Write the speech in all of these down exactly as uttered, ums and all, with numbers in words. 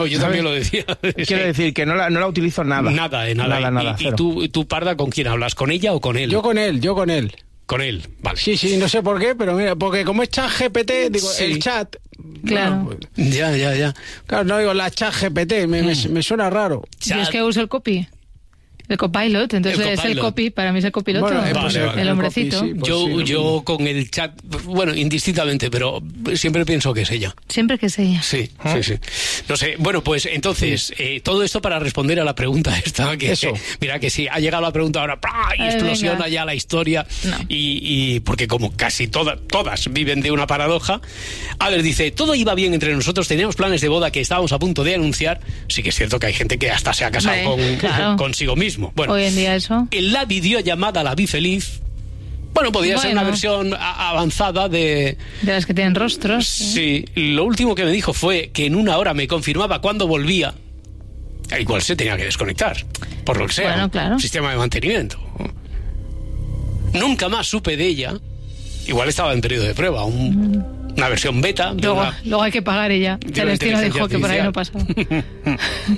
Yo también lo decía. Quiero decir que no la, no la utilizo nada. Nada, de nada. Nada, nada, ¿Y, y tú, tú, Parda, con quién hablas? ¿Con ella o con él? Yo con él, yo con él. Con él, vale. Sí, sí, no sé por qué, pero mira, porque como es chat G P T, digo, Sí. el chat... Claro. Bueno, pues, Ya, ya, ya. claro, no digo la chat G P T, me, me, me suena raro. Yo es que uso el copy. El copilot, entonces El es el copilot. copy, para mí es el copiloto. Bueno, eh, pues, el, vale, el vale. hombrecito. El copy, sí. Pues yo, sí, lo yo mismo. con el chat, bueno, indistintamente, pero siempre pienso que es ella. Siempre que es ella. Sí, sí, sí. No sé, bueno, pues entonces, eh, todo esto para responder a la pregunta esta, que Eso. mira que sí, ha llegado la pregunta ahora, ¡prá! Y Ay, explosiona venga. ya la historia, No. y, y porque como casi toda, todas viven de una paradoja, a ver, dice, todo iba bien entre nosotros, teníamos planes de boda que estábamos a punto de anunciar, sí que es cierto que hay gente que hasta se ha casado Hombre, con, claro. consigo mismo. Bueno, Hoy en día eso. en la videollamada La Vi Feliz, bueno, podría ser Bueno. una versión a- avanzada de... De las que tienen rostros. Sí, lo último que me dijo fue que en una hora me confirmaba cuándo volvía. Igual se tenía que desconectar, por lo que sea. Bueno, claro. Sistema de mantenimiento. Nunca más supe de ella. Igual estaba en periodo de prueba, un- una versión beta. de Luego, una- luego hay que pagar ella. de una Celestino inteligencia dijo que por ahí no artificial. pasaba.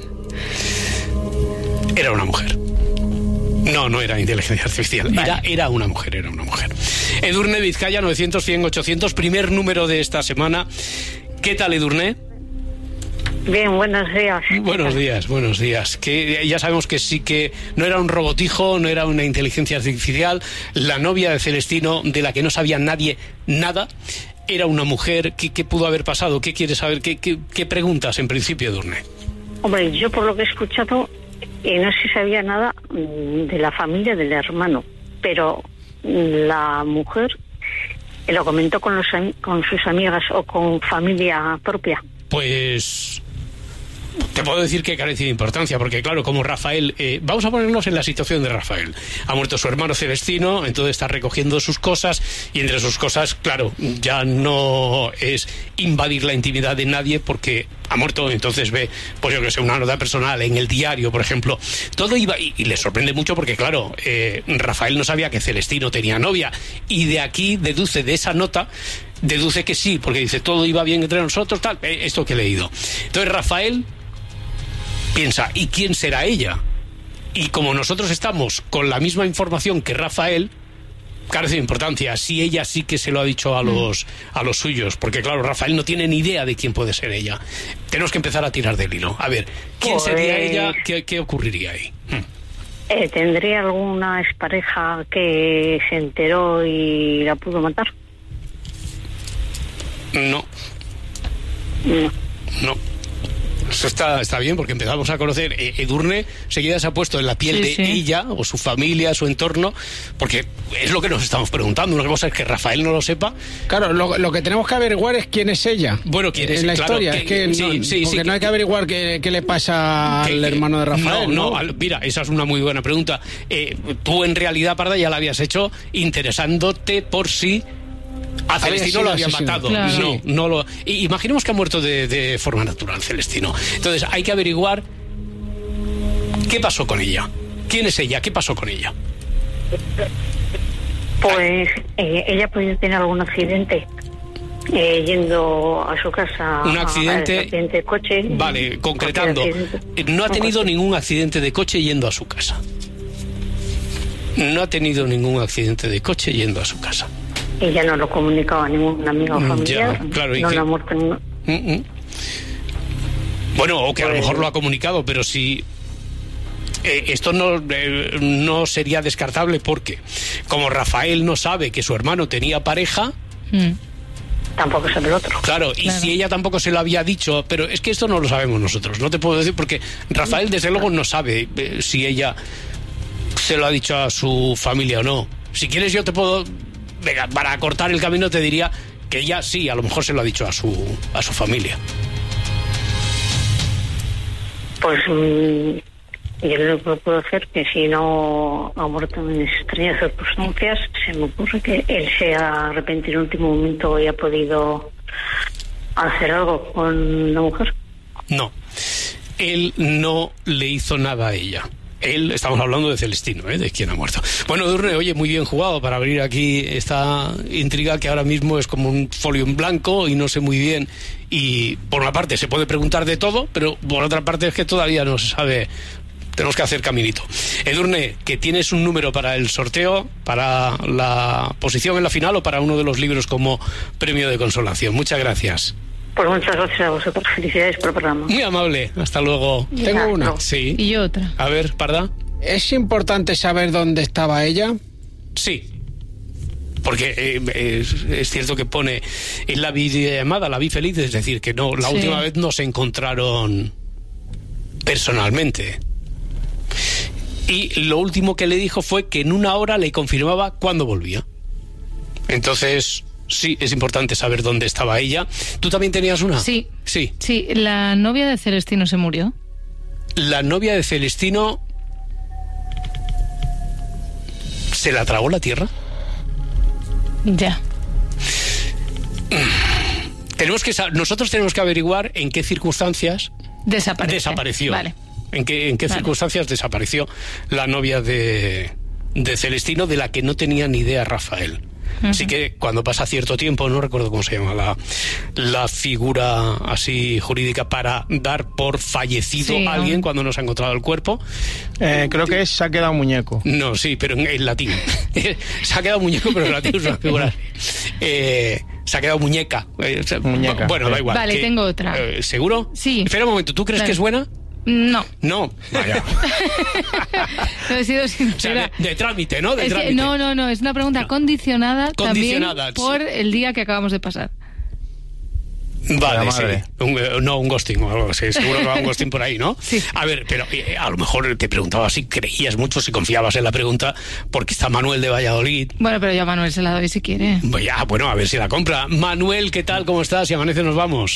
Era una mujer. No, no era inteligencia artificial. Era, era una mujer, era una mujer. Edurne Vizcaya, novecientos, cien, ochocientos, primer número de esta semana. ¿Qué tal, Edurne? Bien, buenos días. Buenos días, buenos días. Que ya sabemos que sí que no era un robotijo, no era una inteligencia artificial. La novia de Celestino, de la que no sabía nadie nada, era una mujer. ¿Qué, qué pudo haber pasado? ¿Qué quieres saber? ¿Qué, qué, qué preguntas en principio, Edurne? Hombre, yo por lo que he escuchado, eh, no se sabía nada mm, de la familia del hermano, pero mm, la mujer eh, lo comentó con, los, am- con sus amigas o con familia propia. Pues te puedo decir que carece de importancia, porque claro, como Rafael, eh, vamos a ponernos en la situación de Rafael. Ha muerto su hermano Celestino, entonces está recogiendo sus cosas, y entre sus cosas, claro, ya no es invadir la intimidad de nadie porque ha muerto, entonces ve, pues yo que sé, una nota personal en el diario, por ejemplo. Todo iba, y, y le sorprende mucho porque claro, eh, Rafael no sabía que Celestino tenía novia, y de aquí deduce, de esa nota, deduce que sí, porque dice, todo iba bien entre nosotros, tal, eh, esto que he leído. Entonces Rafael piensa, ¿y quién será ella? Y como nosotros estamos con la misma información que Rafael, carece de importancia si ella sí que se lo ha dicho a los, a los suyos, porque claro, Rafael no tiene ni idea de quién puede ser ella. Tenemos que empezar a tirar del hilo. A ver, ¿quién Pues- sería ella? ¿Qué, qué ocurriría ahí? Hmm. Eh, ¿Tendría alguna expareja que se enteró y la pudo matar? No, No. no. Eso está, está bien, porque empezamos a conocer eh, Edurne, seguida se ha puesto en la piel Sí, de sí. ella o su familia, su entorno, porque es lo que nos estamos preguntando. Una cosa es que Rafael no lo sepa. Claro, lo, lo que tenemos que averiguar es quién es ella. Bueno, quién es, en la claro, historia. que- es que sí, no, sí, porque sí, no hay que averiguar qué, qué le pasa al Que- que- hermano de Rafael. No, No, no, al- mira, esa es una muy buena pregunta. Eh, tú en realidad, Parda, ya la habías hecho interesándote por si a Había Celestino sido lo había asesinado. matado. Claro. No, Sí. no lo. i- Imaginemos que ha muerto de, de forma natural Celestino. Entonces hay que averiguar qué pasó con ella. ¿Quién es ella? ¿Qué pasó con ella? Pues eh, ella podía tener algún accidente eh, yendo a su casa. Un a- accidente. a- accidente de coche. Vale, concretando. Cualquier accidente. eh, No ha Un tenido coche. ningún accidente de coche yendo a su casa. No ha tenido ningún accidente de coche yendo a su casa. Ella no lo comunicaba a ningún amigo o Mm, familiar. ya, claro, ¿y no qué? la ha muerto en- Mm, mm. Bueno, o que a lo Pues- mejor lo ha comunicado, pero si eh, esto no, eh, no sería descartable, porque como Rafael no sabe que su hermano tenía pareja, Mm. Tampoco sabe el otro. claro, y Claro. si ella tampoco se lo había dicho, pero es que esto no lo sabemos nosotros, no te puedo decir, porque Rafael desde luego no sabe eh, si ella se lo ha dicho a su familia o no. Si quieres yo te puedo, venga, para cortar el camino te diría que ella sí, a lo mejor se lo ha dicho a su, a su familia. Pues mm, yo lo que puedo hacer, que si no ha muerto en extrañas circunstancias, se me ocurre que él se ha arrepentido en el último momento y ha podido hacer algo con la mujer. No, él no le hizo nada a ella. Él, estamos hablando de Celestino, ¿eh? De quien ha muerto. Bueno, Edurne, oye, muy bien jugado para abrir aquí esta intriga que ahora mismo es como un folio en blanco y no sé muy bien. Y por una parte se puede preguntar de todo, pero por otra parte es que todavía no se sabe. Tenemos que hacer caminito. Edurne, que tienes un número para el sorteo, para la posición en la final o para uno de los libros como premio de consolación. Muchas gracias. Pues muchas gracias a vosotros. Felicidades por el programa. Muy amable. Hasta luego. Tengo una. Sí. Y yo otra. A ver, Parda. ¿Es importante saber dónde estaba ella? Sí. Porque eh, es, es cierto que pone en la videollamada, la vi feliz, es decir, que no, la Sí. última vez no se encontraron personalmente. Y lo último que le dijo fue que en una hora le confirmaba cuándo volvía. Entonces, sí, es importante saber dónde estaba ella. ¿Tú también tenías una? Sí. Sí. Sí, la novia de Celestino se murió. La novia de Celestino se la tragó la tierra. Ya. Tenemos que sa- nosotros tenemos que averiguar en qué circunstancias Desapareció. desapareció. Vale. ¿En qué, en qué Vale. circunstancias desapareció la novia de, de Celestino, de la que no tenía ni idea Rafael? Ujú. Así que cuando pasa cierto tiempo, no recuerdo cómo se llama la, la figura así jurídica para dar por fallecido Sí, a alguien ¿no? cuando no se ha encontrado el cuerpo. Eh, creo que es, se ha quedado muñeco. No, sí, pero en, en latín. Se ha quedado muñeco, pero en latín es una figura. Eh, se ha quedado muñeca. Eh, o sea, Muñeca, Bueno, da sí. igual. Vale, que- tengo otra. eh, ¿Seguro? Sí. Espera un momento, ¿tú crees Dale. que es buena? No. No. Vaya. No he sido O sea, sincera. de, de trámite, ¿no? De Es que- trámite. no, no, no, es una pregunta condicionada, Condicionada, también por sí. el día que acabamos de pasar. Vale, La sí. madre. Un, eh, no, un ghosting o algo así. Seguro que va un ghosting por ahí, ¿no? Sí. A ver, pero eh, a lo mejor te preguntaba si creías mucho, si confiabas en la pregunta, porque está Manuel de Valladolid. Bueno, pero yo a Manuel se la doy si quiere. Pues ya, bueno, a ver si la compra. Manuel, ¿qué tal? ¿Cómo estás? Si amanece nos vamos.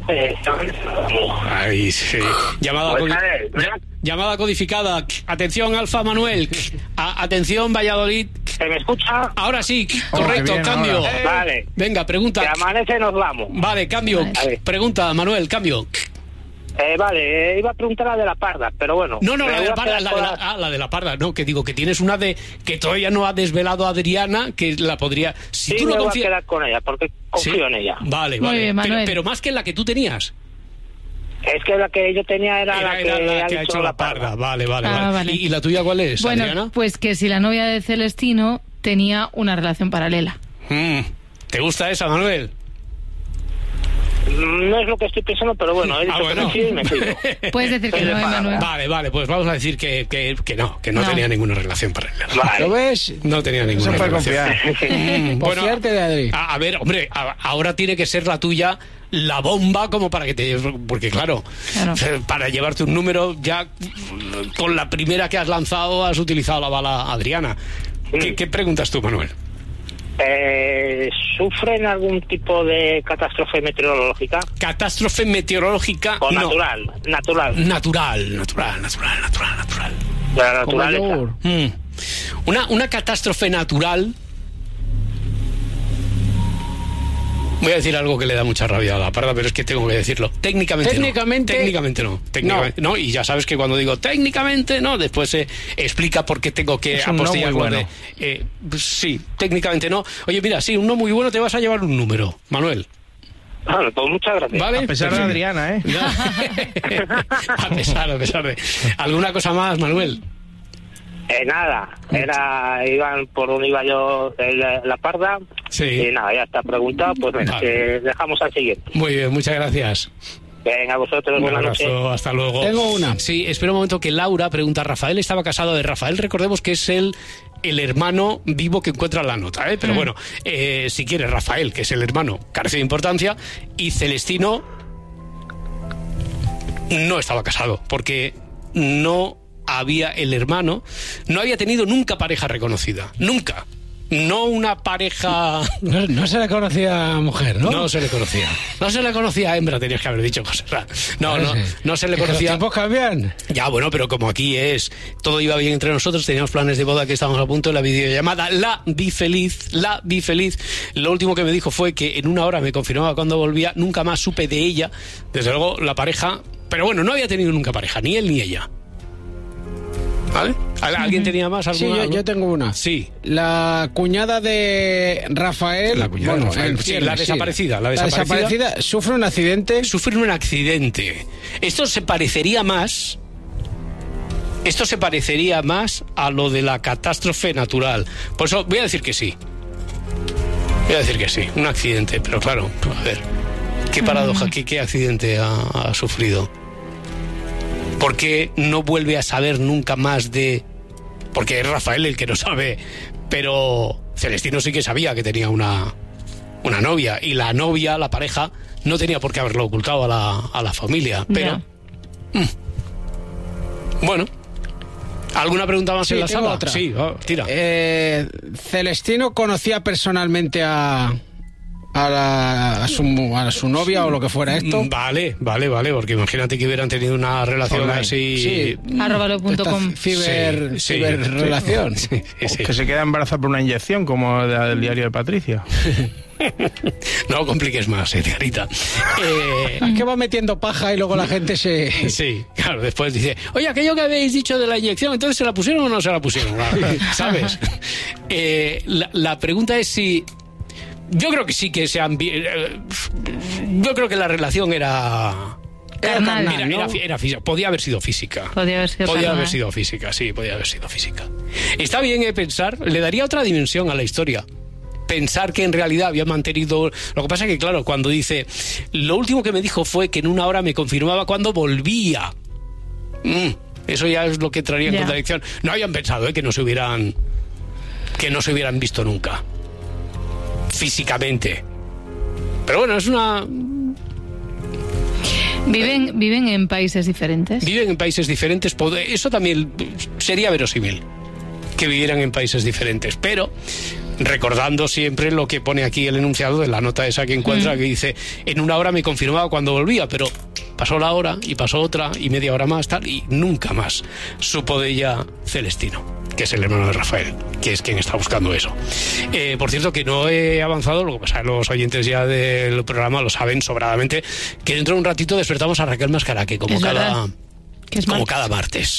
Ay, sí. Llamada, Pues, codi- a ver, ya- llamada codificada. Atención, Alfa Manuel. A- atención, Valladolid. ¿Se me escucha? Ahora sí, Oh, correcto, qué bien, cambio. ahora. Vale. Venga, Que pregunta. amanece nos vamos. Vale, cambio. Vale. Pregunta, Manuel, cambio. Eh, vale, eh, iba a preguntar la de la parda, pero bueno. No, no, me la de voy la a parda, quedar la con de la, ah, la de la parda, no, que digo que tienes una de que todavía no ha desvelado Adriana, que la podría. Si Sí, tú me no voy a confías. quedar con ella, porque confío Sí. en ella. Vale, Muy vale. bien, pero, Manuel. pero más que la que tú tenías. Es que la que yo tenía era, Era, la que, era la ha que ha dicho hecho la parda. Vale, vale, Ah, vale. vale. ¿Y, y la tuya cuál es, Bueno, Adriana? pues que si la novia de Celestino tenía una relación paralela. Mm, ¿Te gusta esa, Manuel? No es lo que estoy pensando, pero bueno, he dicho Ah, bueno. que me fío y me fío. Puedes decir que Soy de no, parda. Manuel. Vale, vale, pues vamos a decir que, que, que no, que no, No. tenía ninguna relación paralela. ¿Lo Vale. ves? No tenía No ninguna se puede relación. confiar. Mm, Por bueno, fiarte de Adri. a, a ver, hombre, a- ahora tiene que ser la tuya la bomba como para que te... Porque claro, Claro. eh, para llevarte un número ya con la primera que has lanzado has utilizado la bala Adriana. ¿Qué, qué preguntas tú, Manuel? Eh, ¿Sufren algún tipo de catástrofe meteorológica? Catástrofe meteorológica. ¿O no. natural? Natural. Natural, natural, natural, natural, natural. De la Como naturaleza. yogur. Mm. Una, una catástrofe natural. Voy a decir algo que le da mucha rabia a la parda, pero es que tengo que decirlo. Técnicamente, Técnicamente- no. Técnicamente no. Técnicamente no. Y ya sabes que cuando digo técnicamente no, después se explica por qué tengo que Es un no apostillar muy lo de, bueno. eh, pues sí, técnicamente no. Oye, mira, sí, un no muy bueno, te vas a llevar un número, Manuel. Vale, pues muchas gracias. ¿Vale? A pesar de Perfecto. Adriana, ¿eh? a pesar, a pesar de. ¿Alguna cosa más, Manuel? Eh, nada, era, iban por donde iba yo, eh, la, la parda. Sí. Y nada, ya está preguntado, pues venga, Vale. que dejamos al siguiente. Muy bien, muchas gracias. Venga, a vosotros, Un buenas noches. abrazo, hasta luego. Tengo una. Sí, espera un momento que Laura pregunta, ¿Rafael estaba casado? De Rafael, recordemos que es el, el hermano vivo que encuentra la nota, ¿eh? Pero Mm. bueno, eh, si quieres, Rafael, que es el hermano, carece de importancia, y Celestino no estaba casado, porque no había el hermano, no había tenido nunca pareja reconocida, nunca. No una pareja... No, no se le conocía mujer, ¿no? No se le conocía. No se le conocía a hembra, tenías que haber dicho cosas. No, no, Sí. no se le Es que conocía. Los tiempos cambian. Ya, bueno, pero como aquí es, todo iba bien entre nosotros, teníamos planes de boda que estábamos a punto de la videollamada, la vi feliz, la vi feliz. Lo último que me dijo fue que en una hora me confirmaba cuando volvía, nunca más supe de ella, desde luego la pareja, pero bueno, no había tenido nunca pareja, ni él ni ella. ¿Vale? ¿Alguien uh-huh. tenía más? Sí, yo, yo tengo una. Sí. La cuñada de Rafael... La cuñada bueno, de Rafael. El, sí, la desaparecida. Sí. La desaparecida, la desaparecida sufre un accidente. Sufre un accidente. Esto se parecería más... Esto se parecería más a lo de la catástrofe natural. Por eso voy a decir que sí. Voy a decir que sí. Un accidente. Pero claro, a ver... ¿Qué paradoja? ¿Qué, qué accidente ha, ha sufrido? ¿Por qué no vuelve a saber nunca más de...? Porque es Rafael el que no sabe, pero Celestino sí que sabía que tenía una, una novia, y la novia, la pareja, no tenía por qué haberlo ocultado a la, a la familia, pero... Yeah. Mmm, bueno... ¿Alguna pregunta más sí, en la tengo sala? Otra. Sí, oh, tira. Eh, Celestino conocía personalmente a... A, la, a, su, a su novia o lo que fuera esto. Vale, vale, vale, porque imagínate que hubieran tenido una relación Online. así... Sí, arróbalo punto com. Ciber, sí, ciberrelación. Sí, sí, sí. Que se queda embarazada por una inyección, como la del diario de Patricia. No compliques más, eh, Tiarita. Eh, es que va metiendo paja y luego la gente se... Sí, claro, después dice, oye, aquello que habéis dicho de la inyección, ¿entonces se la pusieron o no se la pusieron? ¿Sabes? Eh, la, la pregunta es si... Yo creo que sí que se han... Yo creo que la relación era... Carnal, era, era, era, era física. Podía haber sido física. Podía haber sido, podía haber sido física, sí, podía haber sido física. Está bien eh, pensar, le daría otra dimensión a la historia. Pensar que en realidad había mantenido... Lo que pasa es que, claro, cuando dice... Lo último que me dijo fue que en una hora me confirmaba cuando volvía. Mm, eso ya es lo que traería en yeah. contradicción. No habían pensado eh, que no se hubieran... Que no se hubieran visto nunca. Físicamente. Pero bueno, es una... ¿Viven, ¿Viven en países diferentes? Viven en países diferentes. Eso también sería verosímil, que vivieran en países diferentes. Pero recordando siempre lo que pone aquí el enunciado de la nota esa que encuentra, mm. que dice, en una hora me confirmaba cuando volvía, pero pasó la hora y pasó otra y media hora más, tal, y nunca más supo de ella Celestino, que es el hermano de Rafael, que es quien está buscando eso. Eh, por cierto, que no he avanzado, lo que pasa es que los oyentes ya del programa lo saben sobradamente, que dentro de un ratito despertamos a Raquel Mascaraque, como, cada, como cada martes.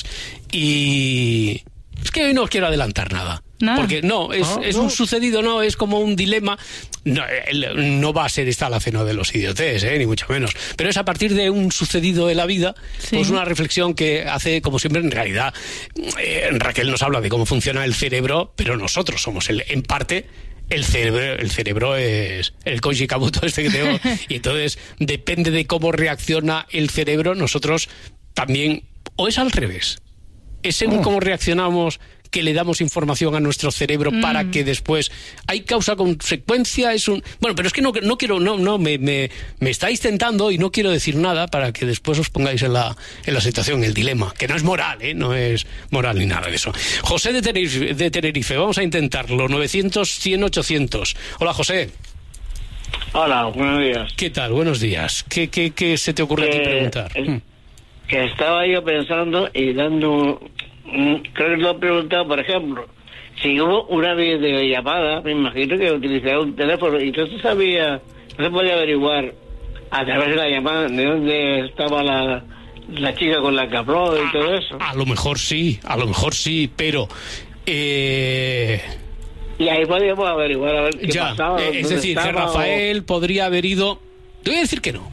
Y es que hoy no os quiero adelantar nada. Nada. Porque no, es, ah, es no. un sucedido, no, es como un dilema. No, el, no va a ser esta la cena de los idiotes, eh, ni mucho menos. Pero es a partir de un sucedido de la vida, sí. pues una reflexión que hace, como siempre, en realidad, eh, Raquel nos habla de cómo funciona el cerebro, pero nosotros somos, el, en parte, el cerebro, el cerebro es el Koji Kabuto este que tengo. Y entonces, depende de cómo reacciona el cerebro, nosotros también, o es al revés, es según oh. cómo reaccionamos que le damos información a nuestro cerebro mm. para que después hay causa-consecuencia, es un... Bueno, pero es que no, no quiero, no, no, me, me, me estáis tentando y no quiero decir nada para que después os pongáis en la, en la situación, el dilema, que no es moral, ¿eh? No es moral ni nada de eso. José de Tenerife, de Tenerife, vamos a intentarlo, novecientos, cien, ochocientos. Hola, José. Hola, buenos días. ¿Qué tal? Buenos días. ¿Qué, qué, qué se te ocurre que, a ti preguntar? Es, que estaba yo pensando y dando... Creo que lo he preguntado, por ejemplo, si hubo una videollamada, me imagino que utilizaba un teléfono y no se sabía, no se podía averiguar a través de la llamada de dónde estaba la, la chica con la que habló y todo eso. A, a lo mejor sí, a lo mejor sí, pero... Eh... Y ahí podíamos averiguar a ver qué ya, pasaba. Eh, es decir, que Rafael o... podría haber ido... Te voy a decir que no.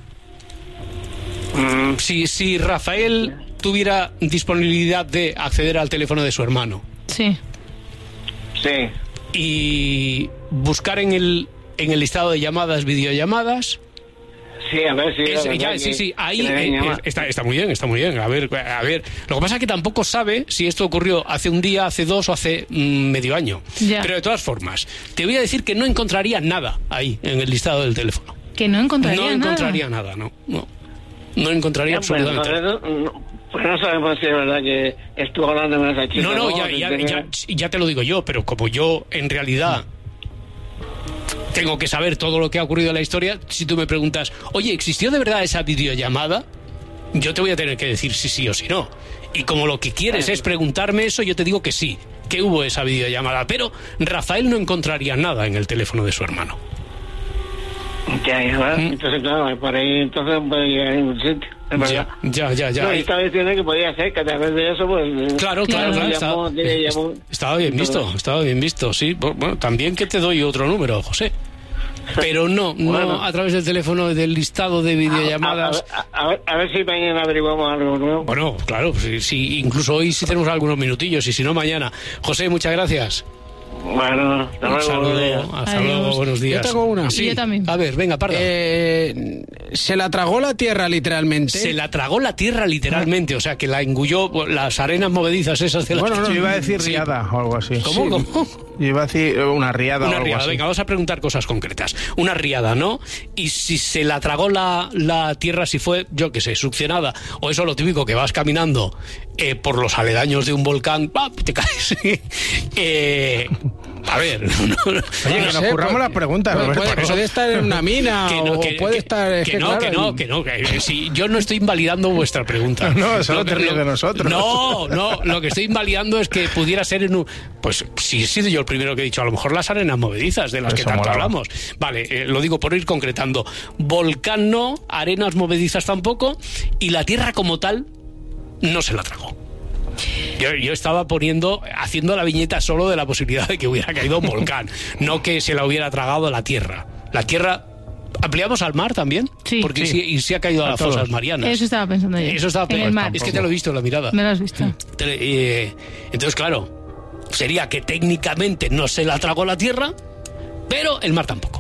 Mm. Si, si Rafael... tuviera disponibilidad de acceder al teléfono de su hermano. Sí. Sí. Y buscar en el en el listado de llamadas, videollamadas. Sí, a ver si... Es, ya, que, sí, sí, ahí eh, está, está muy bien, está muy bien. A ver, a ver. Lo que pasa es que tampoco sabe si esto ocurrió hace un día, hace dos o hace mm, medio año. Ya. Pero de todas formas, te voy a decir que no encontraría nada ahí en el listado del teléfono. Que no encontraría nada. No encontraría nada, nada no, no. No encontraría ya, absolutamente pues, nada. No, no. Pues no sabemos si es verdad que estuvo hablando con esa chica. No, no, ya, ya, ya, ya te lo digo yo, pero como yo en realidad tengo que saber todo lo que ha ocurrido en la historia, si tú me preguntas, oye, ¿existió de verdad esa videollamada? Yo te voy a tener que decir si sí o si no. Y como lo que quieres es preguntarme eso, yo te digo que sí, que hubo esa videollamada. Pero Rafael no encontraría nada en el teléfono de su hermano. Ya, ya, ¿Mm? Entonces, claro, por ahí entonces puede llegar a ningún sitio. es verdad. Ya, ya, ya. No, y estaba diciendo que podía ser que a través de eso, pues... Claro, claro, claro. Estaba, estaba bien visto, estaba bien visto, sí. Bueno, también que te doy otro número, José. Pero no, bueno. no a través del teléfono del listado de videollamadas. A, a, a, ver, a ver si mañana averiguamos algo nuevo. Bueno, claro, sí, sí, incluso hoy sí tenemos algunos minutillos, y si no, mañana. José, muchas gracias. Bueno, hasta luego. Un saludo, hasta Adiós. luego, buenos días. Yo tengo una. Sí, yo también. A ver, venga, parda. Eh, se la tragó la tierra literalmente. Se la tragó la tierra literalmente, o sea, que la engulló las arenas movedizas esas de la Bueno, no, tierra. yo iba a decir Sí. riada o algo así. ¿Cómo? Sí. ¿Cómo? Yo iba a decir una riada o Una algo riada, así. venga, vamos a preguntar cosas concretas. Una riada, ¿no? Y si se la tragó la, la tierra, si fue, yo qué sé, succionada, o eso lo típico que vas caminando eh, por los aledaños de un volcán, ¡pap! Te caes. eh, a ver, no, no, Oye, que no nos sé, curramos puede- las preguntas, puede, Roberto. puede- puede estar en una mina que no, o que, puede que- estar... es que no, claro, que no, en- que no, que si yo no estoy invalidando vuestra pregunta. No, solo te lo- ríes de nosotros. No, no, lo que estoy invalidando es que pudiera ser en un... Pues si he sido yo el primero que he dicho, a lo mejor las arenas movedizas de las Eso que tanto molaba. hablamos. Vale, eh, lo digo por ir concretando. Volcán no, arenas movedizas tampoco, y la tierra como tal no se la tragó. Yo, yo estaba poniendo, haciendo la viñeta solo de la posibilidad de que hubiera caído un volcán, no que se la hubiera tragado la tierra. La tierra, ¿ampliamos al mar también? Sí. Porque Sí. sí, y sí ha caído a, A las todos. fosas marianas. Eso estaba pensando yo. Eso estaba en el mar. Es que te lo he visto en la mirada. Me lo has visto. Te- eh, entonces, claro, sería que técnicamente no se la tragó la tierra, pero el mar tampoco.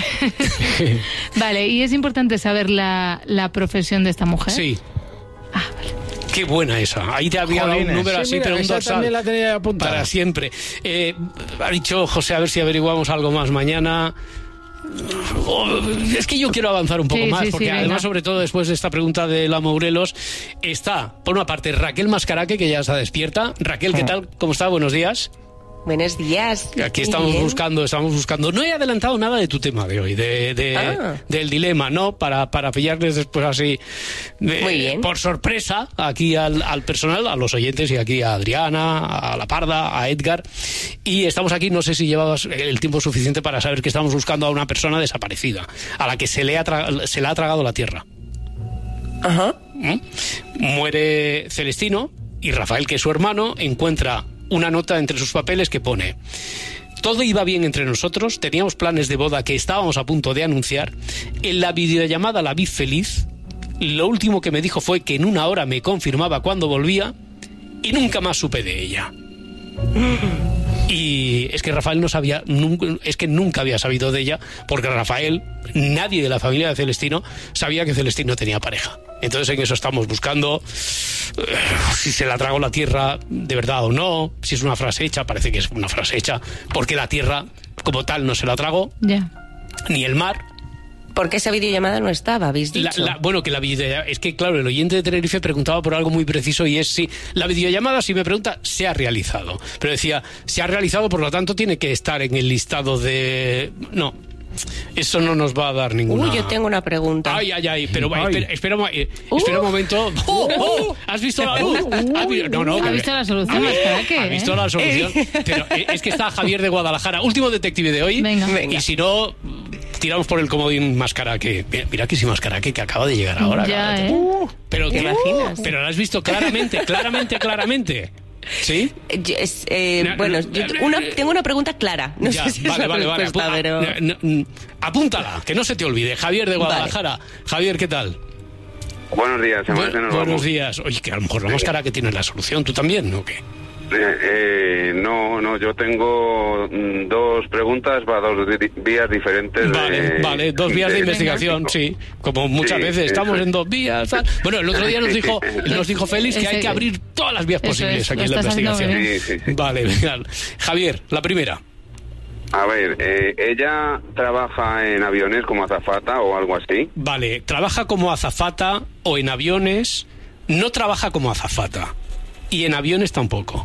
Vale, y es importante saber la, la profesión de esta mujer. Sí. Ah, vale. Qué buena esa. Ahí te había dado un Jolines. número Sí, así, mira, pero un esa dorsal. también la tenía apuntada. Para siempre. Eh, ha dicho José, a ver si averiguamos algo más mañana. Oh, es que yo quiero avanzar un poco Sí, más, sí, porque sí, además, venga. sobre todo después de esta pregunta de la Mourelos, está, por una parte, Raquel Mascaraque, que ya está despierta. Raquel, ¿qué tal? ¿Cómo está? Buenos días. Buenos días. Aquí Muy estamos bien. buscando, estamos buscando. No he adelantado nada de tu tema de hoy, de, de- Ah. del dilema, ¿no? Para, para pillarles después así, de- Muy bien. por sorpresa, aquí al, al personal, a los oyentes, y aquí a Adriana, a La Parda, a Edgar. Y estamos aquí, no sé si llevabas el tiempo suficiente para saber que estamos buscando a una persona desaparecida, a la que se le ha, tra- se le ha tragado la tierra. Ajá. ¿Mm? Muere Celestino y Rafael, que es su hermano, encuentra una nota entre sus papeles que pone: todo iba bien entre nosotros, teníamos planes de boda que estábamos a punto de anunciar, en la videollamada la vi feliz, lo último que me dijo fue que en una hora me confirmaba cuando volvía y nunca más supe de ella. Y es que Rafael no sabía, nunca, es que nunca había sabido de ella, porque Rafael, nadie de la familia de Celestino sabía que Celestino tenía pareja. Entonces en eso estamos buscando eh, si se la tragó la tierra de verdad o no, si es una frase hecha, parece que es una frase hecha, porque la tierra como tal no se la tragó, Ya. ni el mar. Porque esa videollamada no estaba, habéis La- dicho. la- bueno, que la videollamada, es que claro, el oyente de Tenerife preguntaba por algo muy preciso, y es si la videollamada, si me pregunta, se ha realizado. Pero decía, se ha realizado, por lo tanto tiene que estar en el listado de... No, eso no nos va a dar ninguna... Uy, yo tengo una pregunta. Ay, ay, ay, pero va, Ay. espera, espera, un mo- eh, espera un momento. ¡Oh, oh! ¿Has visto la luz? ¿Has vi- No, no, ¿Ha que- visto la solución, Mascaraque, ¿Ha eh? visto la solución? Pero eh, es que está Javier de Guadalajara, último detective de hoy. Venga. Venga. Y si no, tiramos por el comodín Mascaraque. Mira, mira que sí, Mascaraque, que acaba de llegar ahora. Ya, claro. ¿eh? Uh, pero ¿Te que- imaginas? Pero lo has visto claramente, claramente, claramente. ¿Sí? Yo- es, eh, No, bueno, no, yo no, una- no, tengo una pregunta clara. No Ya, sé si vale, es la vale, vale. respuesta, Apu- pero... ah, no, no, apúntala, que no se te olvide. Javier de Guadalajara. Javier, ¿qué tal? Buenos días, se me Bu- hace nos buenos vamos. días. Oye, que a lo mejor la máscara que tiene la solución, ¿tú también o qué? Eh, eh, no, no, yo tengo mm, dos preguntas para dos di- vías diferentes. Vale, de- vale, dos vías de, de- investigación, sí. Como muchas Sí, veces, estamos eso es. en dos vías. Tal. Bueno, el otro día nos dijo, nos dijo Félix que Ese- hay que abrir todas las vías eso posibles es, aquí lo en la estás haciendo investigación. bien. Sí, sí, sí. Vale, venga. Javier, la primera. A ver, eh, ella trabaja en aviones como azafata o algo así. Vale, trabaja como azafata o en aviones. No trabaja como azafata. Y en aviones tampoco.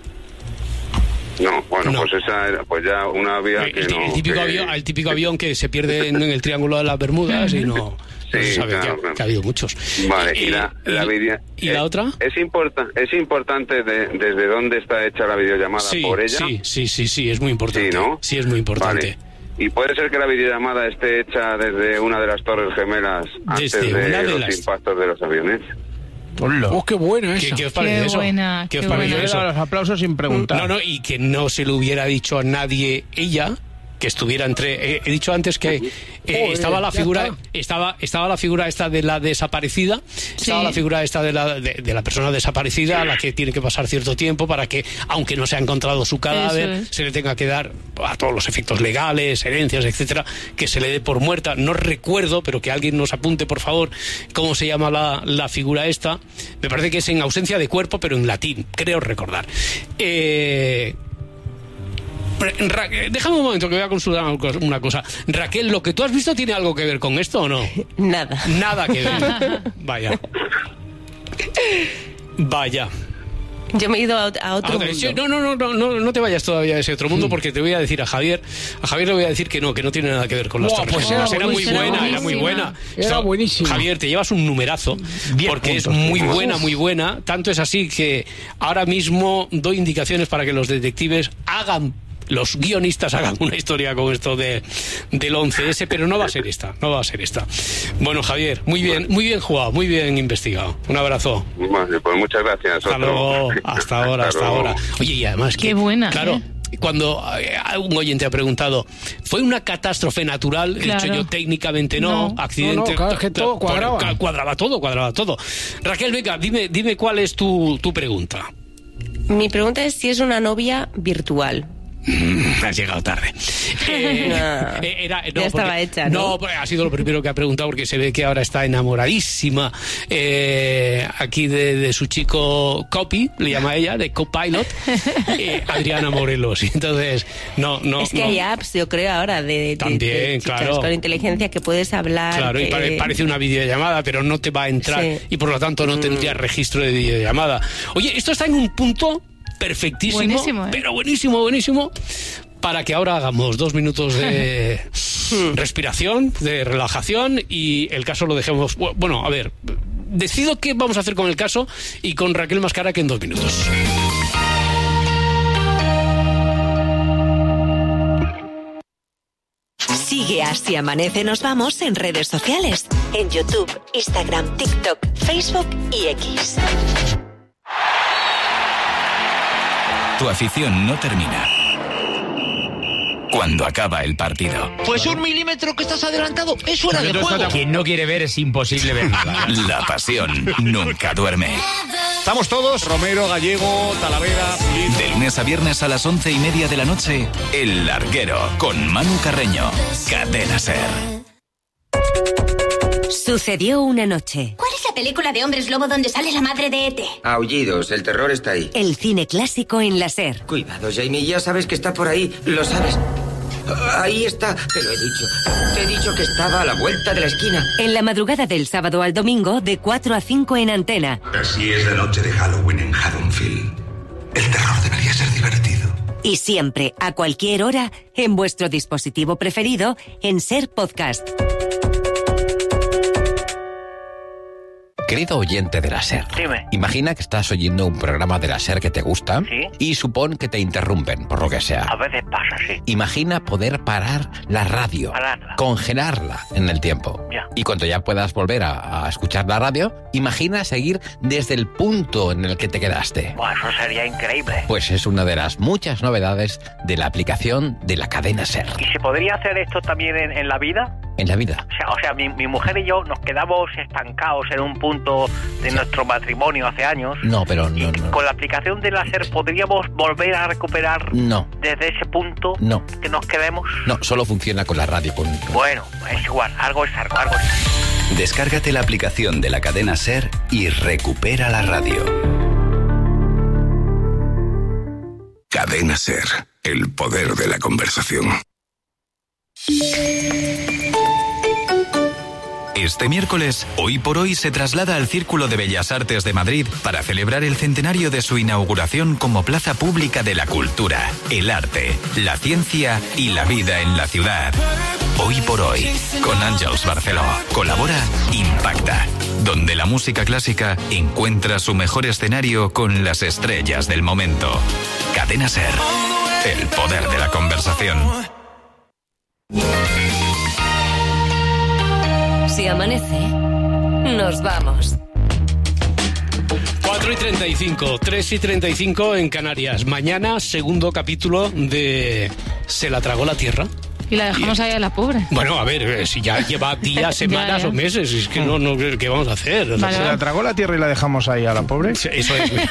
No, bueno, No. pues esa era, pues ya una vía El, que el- no. el típico que- avión, el típico avión que se pierde en el Triángulo de las Bermudas y no, no se Sí, sabe claro, que, claro. que ha habido muchos. Vale, y Eh, la, la y- video- ¿Y eh, la otra? Es, importa, es importante de- desde dónde está hecha la videollamada Sí, por ella. sí, sí, sí, sí, es muy importante. Sí, ¿no? Sí, es muy importante. Vale. ¿Y puede ser que la videollamada esté hecha desde una de las torres gemelas antes Desde de una de los las- impactos de los aviones? ¡Oh, qué bueno ¿Qué, eso! qué os parece Qué eso? buena, ¿Qué os qué parece buena. Yo le he eso? dado los aplausos sin preguntar. No, no, y que no se le hubiera dicho a nadie ella que estuviera entre. Eh, he dicho antes que eh, Joder, estaba la ya figura, está. estaba, estaba la figura esta de la desaparecida, estaba la figura esta de la de, de la persona desaparecida a la que tiene que pasar cierto tiempo para que, aunque no se ha encontrado su cadáver, Eso es. se le tenga que dar a todos los efectos legales, herencias, etcétera, que se le dé por muerta. No recuerdo, pero que alguien nos apunte, por favor, cómo se llama la, la figura esta. Me parece que es en ausencia de cuerpo, pero en latín, creo recordar. Eh. Ra- Déjame un momento que voy a consultar una cosa. Raquel, ¿lo que tú has visto tiene algo que ver con esto o no? Nada. Nada que ver. Vaya. Vaya. Yo me he ido a, a otro Ah, mundo. sí, no, no, no, no, no, no te vayas todavía a ese otro mundo porque te voy a decir a Javier, a Javier le voy a decir que no, que no tiene nada que ver con las Buah, torres pues gemelas. era Era muy buenísima. buena, era muy buenísima. buena. Era Esto- buenísima. Javier, te llevas un numerazo Diez porque es puntos. muy Uf. buena, muy buena. Tanto es así que ahora mismo doy indicaciones para que los detectives hagan, los guionistas hagan una historia con esto de, del once ese, pero no va a ser esta, no va a ser esta. Bueno, Javier, muy bien, muy bien jugado, muy bien investigado. Un abrazo. Vale, pues muchas gracias. Hasta otro. luego, hasta ahora, hasta luego. ahora. Oye, y además que... Qué buena, Claro, ¿eh? cuando eh, un oyente ha preguntado, ¿fue una catástrofe natural? He Claro. dicho yo, técnicamente no, No. accidente... No, no, claro, es que todo Por- cuadraba. Cuadraba todo, cuadraba todo. Raquel, venga, dime, dime cuál es tu, tu pregunta. Mi pregunta es si es una novia virtual. Has llegado tarde. Eh, No. eh, era- no, Ya estaba porque- hecha, ¿no? No, porque ha sido lo primero que ha preguntado porque se ve que ahora está enamoradísima eh, aquí de, de su chico Copy, le llama ella, de Copilot, eh, Adriana Morelos. Y entonces, no, no. es que no. hay apps, yo creo, ahora de, de- También, de chicas claro. con inteligencia que puedes hablar. Claro, y que- pare- parece una videollamada, pero no te va a entrar Sí. y por lo tanto no tendría registro de videollamada. Oye, esto está en un punto perfectísimo, Buenísimo, ¿eh? pero buenísimo, buenísimo, para que ahora hagamos dos minutos de respiración, de relajación y el caso lo dejemos... Bueno, a ver, decido qué vamos a hacer con el caso y con Raquel Mascara que en dos minutos. Sigue Así Amanece Nos Vamos en redes sociales. En YouTube, Instagram, TikTok, Facebook y X. Tu afición no termina cuando acaba el partido. Pues un milímetro que estás adelantado es fuera de juego. Quien no quiere ver es imposible ver nada. La pasión nunca duerme. Estamos todos, Romero, Gallego, Talavera, Pulido. De lunes a viernes a las once y media de la noche, El Larguero, con Manu Carreño. Cadena SER. Sucedió una noche. ¿Cuál es la película de hombres lobo donde sale la madre de E T? Aullidos, el terror está ahí. El cine clásico en la SER. Cuidado, Jamie, ya sabes que está por ahí, lo sabes. Ahí está, te lo he dicho. Te he dicho que estaba a la vuelta de la esquina. En la madrugada del sábado al domingo, de cuatro a cinco en Antena. Así es la noche de Halloween en Haddonfield. El terror debería ser divertido. Y siempre, a cualquier hora, en vuestro dispositivo preferido, en SER Podcast. Querido oyente de la SER, Dime. imagina que estás oyendo un programa de la SER que te gusta ¿Sí? y supón que te interrumpen, por lo que sea. A veces pasa, sí. Imagina poder parar la radio, Pararla. congelarla en el tiempo. Ya. Y cuando ya puedas volver a, a escuchar la radio, imagina seguir desde el punto en el que te quedaste. Buah, eso sería increíble. Pues es una de las muchas novedades de la aplicación de la cadena SER. ¿Y se podría hacer esto también en, en la vida? En la vida. O sea, o sea mi, mi mujer y yo nos quedamos estancados en un punto de nuestro matrimonio hace años. No, pero no, no. Con la aplicación de la SER podríamos volver a recuperar No. desde ese punto No. que nos quedemos. No, solo funciona con la radio. Con... Bueno, es igual, algo es algo, algo es. Descárgate la aplicación de la cadena SER y recupera la radio. Cadena SER, el poder de la conversación. Este miércoles, Hoy por Hoy se traslada al Círculo de Bellas Artes de Madrid para celebrar el centenario de su inauguración como plaza pública de la cultura, el arte, la ciencia y la vida en la ciudad. Hoy por Hoy, con Àngels Barceló. Colabora Impacta, donde la música clásica encuentra su mejor escenario con las estrellas del momento. Cadena SER, el poder de la conversación. Si amanece, nos vamos. cuatro y treinta y cinco, tres y treinta y cinco en Canarias. Mañana, segundo capítulo de Se la tragó la tierra. Y la dejamos ahí a la pobre. Bueno, a ver, si ya lleva días, semanas ya, ya. o meses, es que no, no, ¿qué vamos a hacer? O sea, vale, ¿se la tragó la tierra y la dejamos ahí a la pobre? Eso es.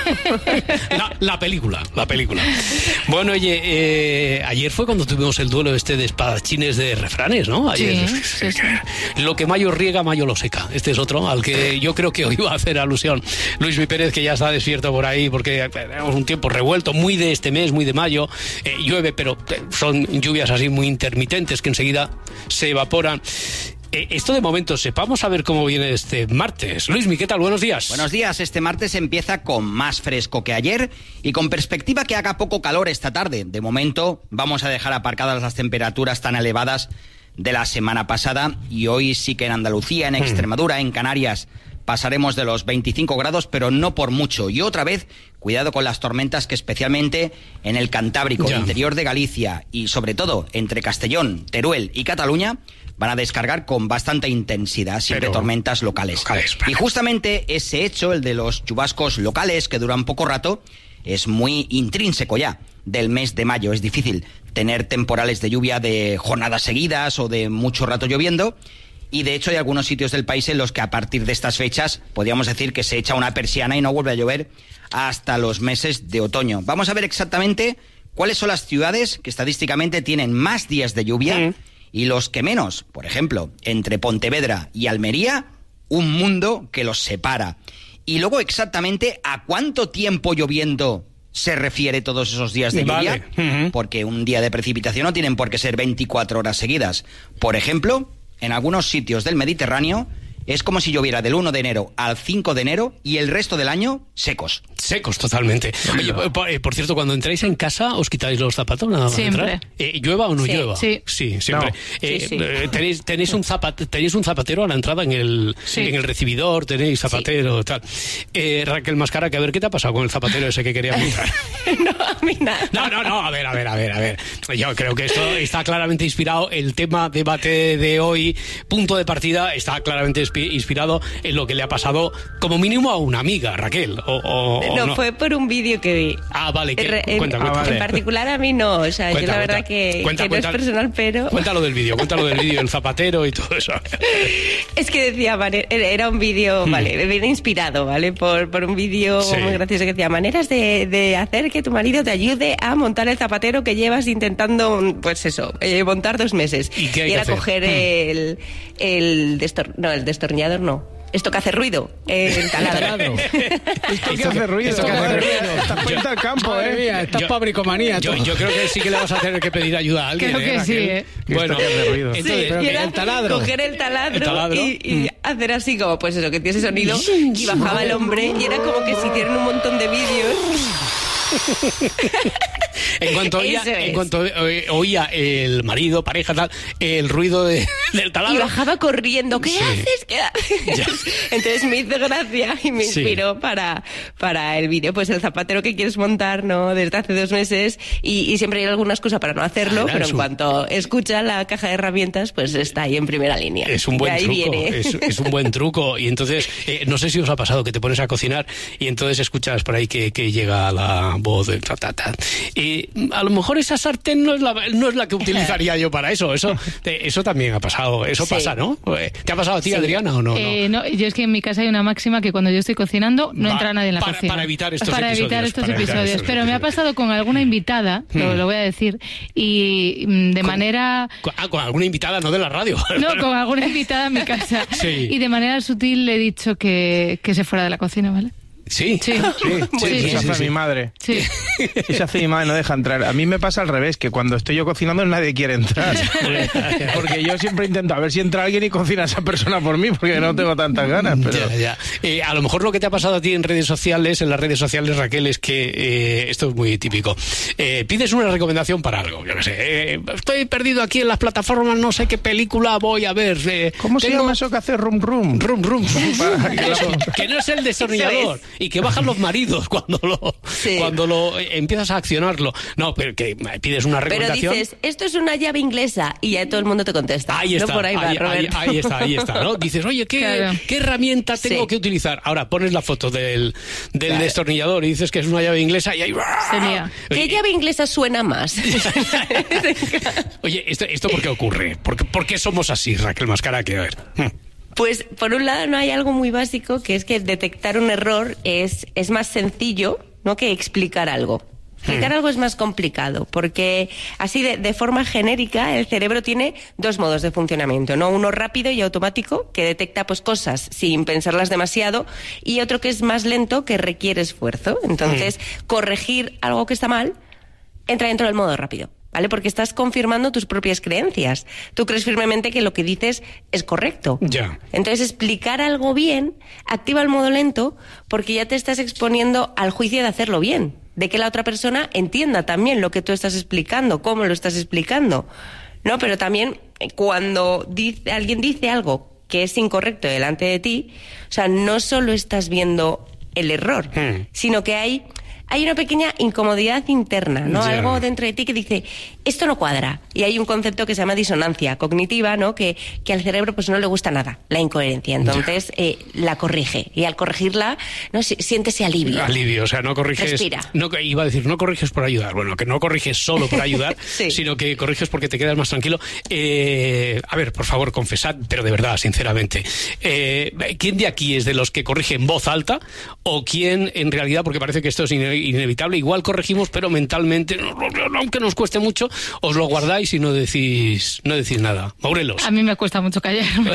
La, la película, la película. Bueno, oye, eh, ayer fue cuando tuvimos el duelo este de espadachines de refranes, ¿no? Ayer. Sí, sí, sí. Lo que Mayo riega, Mayo lo seca. Este es otro al que yo creo que hoy va a hacer alusión Luis Mi Pérez, que ya está despierto por ahí, porque tenemos un tiempo revuelto, muy de este mes, muy de mayo. Eh, llueve, pero son lluvias así muy intermitentes que enseguida se evaporan. Eh, esto de momento, sepamos a ver cómo viene este martes. Luismi, ¿qué tal? Buenos días. Buenos días. Este martes empieza con más fresco que ayer y con perspectiva que haga poco calor esta tarde. De momento vamos a dejar aparcadas las temperaturas tan elevadas de la semana pasada y hoy sí que en Andalucía, en Extremadura, en Canarias pasaremos de los veinticinco grados, pero no por mucho. Y otra vez, cuidado con las tormentas que especialmente en el Cantábrico, ya. interior de Galicia y sobre todo entre Castellón, Teruel y Cataluña, van a descargar con bastante intensidad, siempre pero tormentas locales. locales vale. Y justamente ese hecho, el de los chubascos locales que duran poco rato, es muy intrínseco ya del mes de mayo. Es difícil tener temporales de lluvia de jornadas seguidas o de mucho rato lloviendo. Y de hecho hay algunos sitios del país en los que a partir de estas fechas podríamos decir que se echa una persiana y no vuelve a llover hasta los meses de otoño. Vamos a ver exactamente cuáles son las ciudades que estadísticamente tienen más días de lluvia mm. y los que menos. Por ejemplo, entre Pontevedra y Almería, un mundo que los separa. Y luego exactamente a cuánto tiempo lloviendo se refiere todos esos días de lluvia, vale. uh-huh. porque un día de precipitación no tienen por qué ser veinticuatro horas seguidas. Por ejemplo, en algunos sitios del Mediterráneo es como si lloviera del uno de enero al cinco de enero y el resto del año secos. Secos, totalmente. Oye, por, eh, por cierto, cuando entráis en casa, ¿os quitáis los zapatos nada más siempre. entrar? Eh, ¿Llueva o no sí, llueva? Sí, sí siempre. No. Eh, sí, sí. Eh, tenéis, tenéis, un zapat, tenéis un zapatero a la entrada en el, sí. en el recibidor, tenéis zapatero, sí. tal. Eh, Raquel Mascara, que a ver, ¿qué te ha pasado con el zapatero ese que quería montar? No, a mí nada. No, no, no, a ver, a ver, a ver, a ver. Yo creo que esto está claramente inspirado, el tema debate de hoy, punto de partida, está claramente inspirado en lo que le ha pasado como mínimo a una amiga, Raquel. O, o, no, no, fue por un vídeo que vi. Ah, vale. Que, en, cuenta, cuenta. Ah, vale. En particular a mí no, o sea, cuenta, yo la verdad cuenta. que, cuenta, que cuenta, no es personal, pero... Cuéntalo del vídeo, cuéntalo del vídeo, el zapatero y todo eso. Es que decía, vale, era un vídeo, vale, viene inspirado, ¿vale? Por, por un vídeo sí. muy gracioso que decía, maneras de, de hacer que tu marido te ayude a montar el zapatero que llevas intentando, pues eso, eh, montar dos meses. Y, qué hay y era que hacer? coger el, el, destor, no, el destornillador, no. Esto que hace ruido, eh, el taladro. Esto que hace ruido. Esto que hace ruido. Estás frente al campo, eh. Mía, estás yo, pabricomanía. Yo, yo creo que sí que le vas a tener que pedir ayuda a alguien. Creo que eh, sí, eh. Bueno, que hace ruido. Entonces, sí, pero y que era el taladro. coger el taladro, el taladro. y, y mm. hacer así como, pues eso, que tiene ese sonido. Y bajaba el hombre y era como que si hicieran un montón de vídeos. En cuanto oía, en cuanto oía el marido, pareja, tal, el ruido de, del taladro. Y bajaba corriendo. ¿Qué sí. haces? ¿Qué haces? Entonces me hizo gracia y me inspiró sí. para, para el vídeo. Pues el zapatero que quieres montar, ¿no? Desde hace dos meses. Y, y siempre hay alguna excusa para no hacerlo, ah, pero en un... cuanto escucha la caja de herramientas, pues está ahí en primera línea. Es un buen ahí truco. Viene. Es, es un buen truco. Y entonces, eh, no sé si os ha pasado que te pones a cocinar y entonces escuchas por ahí que, que llega la voz de ta, ta, ta. Y a lo mejor esa sartén no es la, no es la que utilizaría yo para eso. Eso, eso también ha pasado. Eso sí. pasa, ¿no? ¿Te ha pasado a ti, sí. Adriana, o no, eh, no? No, yo es que en mi casa hay una máxima que cuando yo estoy cocinando no Va, entra nadie en la para, cocina. Para evitar estos para episodios. Evitar estos para episodios. Evitar estos Pero episodios. Me ha pasado con alguna invitada, hmm. lo, lo voy a decir, y de con, manera... Ah, con alguna invitada, no de la radio. No, con alguna invitada en mi casa. Sí. Y de manera sutil le he dicho que, que se fuera de la cocina, ¿vale? Sí, sí, sí, sí, sí, sí, eso hace sí. mi madre. Sí. Eso hace mi madre, no deja entrar. A mí me pasa al revés, que cuando estoy yo cocinando nadie quiere entrar. Porque yo siempre intento a ver si entra alguien y cocina a esa persona por mí, porque no tengo tantas ganas. Pero... Ya, ya. Eh, a lo mejor lo que te ha pasado a ti en redes sociales, en las redes sociales, Raquel, es que eh, esto es muy típico. Eh, pides una recomendación para algo, yo qué sé. Eh, estoy perdido aquí en las plataformas, no sé qué película voy a ver. Eh, ¿Cómo tengo... se llama eso que hace rum rum? Rum rum. Para... que, eso, que no es el destornillador. y que bajan los maridos cuando lo, Sí. cuando lo eh, empiezas a accionarlo. No, pero que pides una Pero recomendación. dices, esto es una llave inglesa y ya todo el mundo te contesta. Ahí está, no por ahí, va, ahí, ahí, Roberto. ahí está, ahí está, ¿no? Dices, oye, ¿qué, Claro. ¿qué herramienta tengo Sí. que utilizar? Ahora pones la foto del, del Claro. destornillador y dices que es una llave inglesa y ahí... ¿Qué llave inglesa suena más? Oye, ¿esto, esto por qué ocurre? ¿Por qué, por qué somos así, Raquel Mascaraque? A ver. Pues por un lado no hay algo muy básico, que es que detectar un error es, es más sencillo, ¿no?, que explicar algo. Explicar Hmm. algo es más complicado, porque así de, de forma genérica el cerebro tiene dos modos de funcionamiento, ¿no? Uno rápido y automático, que detecta pues cosas sin pensarlas demasiado, y otro que es más lento, que requiere esfuerzo. Entonces, corregir algo que está mal entra dentro del modo rápido, ¿vale? Porque estás confirmando tus propias creencias. Tú crees firmemente que lo que dices es correcto. Ya. Entonces, explicar algo bien activa el modo lento, porque ya te estás exponiendo al juicio de hacerlo bien, de que la otra persona entienda también lo que tú estás explicando, cómo lo estás explicando, ¿no? Pero también eh, cuando dice, alguien dice algo que es incorrecto delante de ti, o sea, no solo estás viendo el error, Hmm. sino que hay... Hay una pequeña incomodidad interna, ¿no? Ya. Algo dentro de ti que dice, esto no cuadra. Y hay un concepto que se llama disonancia cognitiva, ¿no? Que, que al cerebro pues no le gusta nada, la incoherencia. Entonces eh, la corrige. Y al corregirla, no Si- siente ese alivio. Alivio, o sea, no corriges... Respira. No, iba a decir, no corriges por ayudar. Bueno, que no corriges solo por ayudar, Sí. sino que corriges porque te quedas más tranquilo. Eh, a ver, por favor, confesad, pero de verdad, sinceramente. Eh, ¿Quién de aquí es de los que corrige en voz alta? ¿O quién, en realidad, porque parece que esto es ine- inevitable, igual corregimos, pero mentalmente, no, no, no, aunque nos cueste mucho, os lo guardáis y no decís, no decís nada? Maurelos. A mí me cuesta mucho callarme.